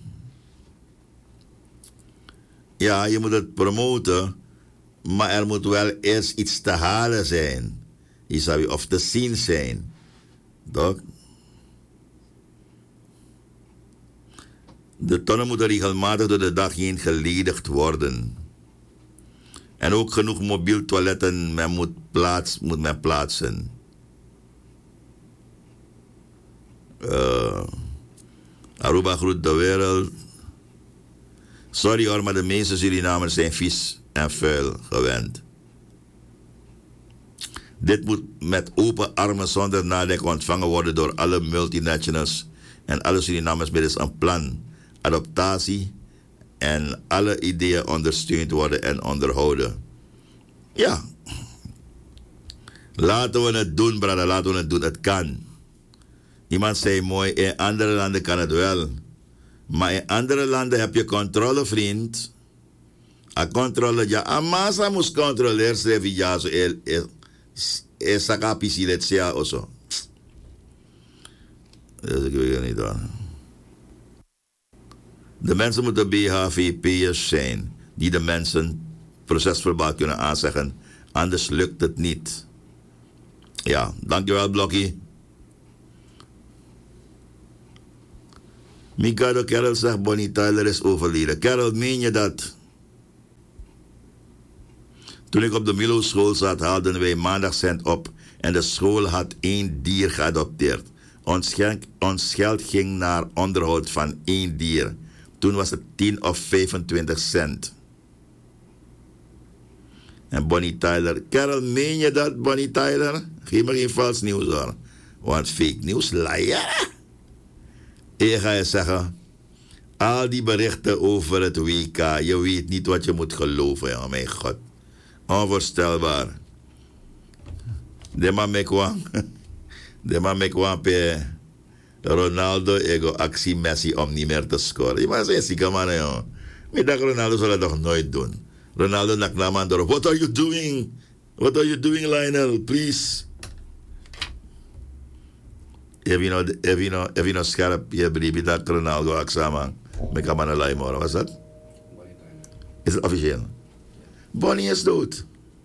Ja, je moet het promoten, maar er moet wel eerst iets te halen zijn. Of te zien zijn. Toch? De tonnen moeten regelmatig door de dag heen geledigd worden. En ook genoeg mobiel toiletten men moet, plaats, moet men plaatsen. Uh, Aruba groet de wereld. Sorry hoor, maar de meeste Surinamers zijn vies en vuil gewend. Dit moet met open armen zonder nadenken ontvangen worden door alle multinationals en alle Surinamers middels een plan, adaptatie en alle ideeën ondersteund worden en onderhouden. Ja, laten we het doen, brother, laten we het doen. Het kan. Iemand zei mooi, in andere landen kan het wel. Maar in andere landen heb je controle, vriend. A controle, ja, a massa moest controleren, schrijf je ja, zo, e sakapi siletia of zo. Dus ik weet het niet hoor. De mensen moeten B H V P'ers zijn, die de mensen procesverbaal kunnen aanzeggen. Anders lukt het niet. Ja, dankjewel Blokkie. Mikado Carol zegt Bonnie Tyler is overleden. Carol, meen je dat? Toen ik op de Milo school zat, haalden wij maandagcent op en de school had één dier geadopteerd. Ons, geld, ons geld ging naar onderhoud van één dier. Toen was het tien of vijfentwintig cent. En Bonnie Tyler. Carol, meen je dat, Bonnie Tyler? Geef me geen vals nieuws hoor. Want fake nieuws, liar. Ik ga je zeggen, al die berichten over het W K, je weet niet wat je moet geloven, oh mijn god. Onvoorstelbaar. De man mekwam, de man mekwam pe Ronaldo ego actie Messi om niet meer te scoren. Je mag zeggen, zieke man, joh. Ik dacht, Ronaldo zal dat toch nooit doen. Ronaldo nak na man door. What are you doing? What are you doing, Lionel? Please. Heb je nou, heb je nou, heb je nou scherp, je briefje dat Ronaldo aksama met Kamana Laimora, was dat? Is het officieel? Bonnie is dood.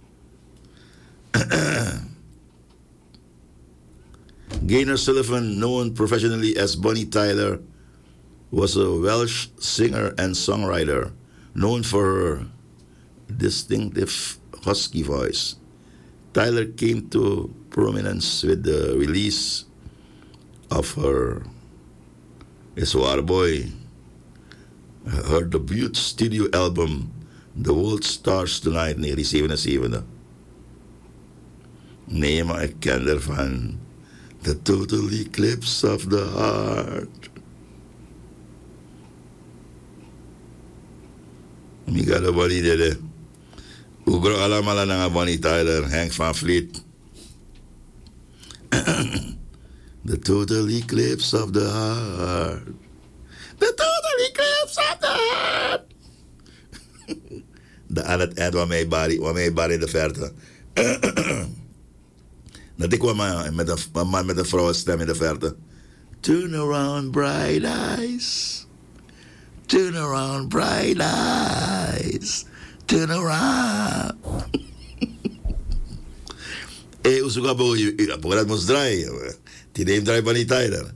Gaynor Sullivan, known professionally as Bonnie Tyler, was a Welsh singer and songwriter, known for her distinctive husky voice. Tyler came to prominence with the release of her Is Waar Boy, her debut studio album, The World Stars Tonight, negentien zevenenzeventig. Nee, maar ik ken ervan. The Total Eclipse of the Heart. Ik ga de Bonnie deden. Hoe groot allemaal naar Bonnie Tyler, Henk van Vliet. The Total Eclipse of the Heart. The Total Eclipse of the Heart. De, aan het eind waarmee Barry, waarmee Barry in de verte. Dat ik kwam met een, een man met een vrouwenstem in de verte. Turn around bright eyes. Turn around bright eyes. Turn around. Eh, hoe zoek je? Voor dat moest draaien. Die neemt draai van die tijden.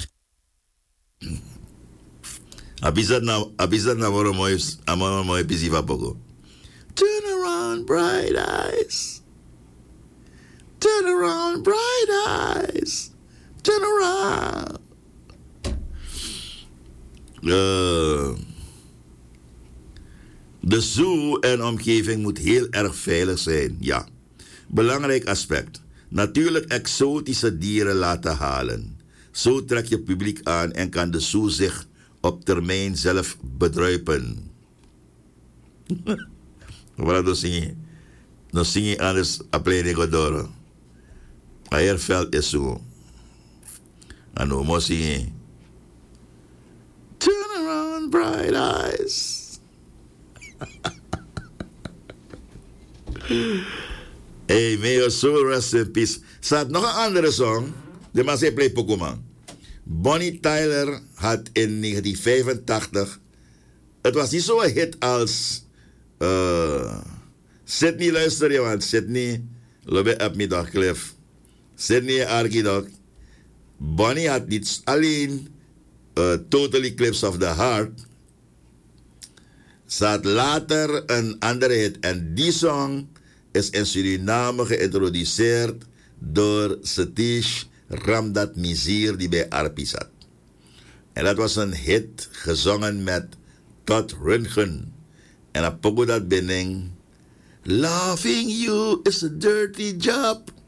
Abizat na, abizat na moro mooi, amoro mooi busy van poco. Turn around bright eyes. Turn around bright eyes. Turn around. Uh, de zoo en omgeving moet heel erg veilig zijn, ja. Belangrijk aspect. Natuurlijk exotische dieren laten halen. Zo trek je publiek aan en kan de zoo zich op termijn zelf bedruipen. Wat dan zing je? Dan zing je anders op plein Godoro. Eierveld is zo. En dan moet je turn around bright eyes. Hey, may your soul rest in peace. Staat nog een andere song. De man zei play Pokémon. Bonnie Tyler had in negentien vijfentachtig. Het was niet zo'n hit als uh, Sydney, luister je, want Sydney lobe op middag Cliff. Sydney Archidog. Bonnie had niet alleen uh, Total Eclipse of the Heart. Ze had later een andere hit. En die song is in Suriname geïntroduceerd door Satish Ramdat Mizir, die bij Arpi zat. En dat was een hit gezongen met Todd Rundgren. En dan pogo dat binnen. Loving you is a dirty job.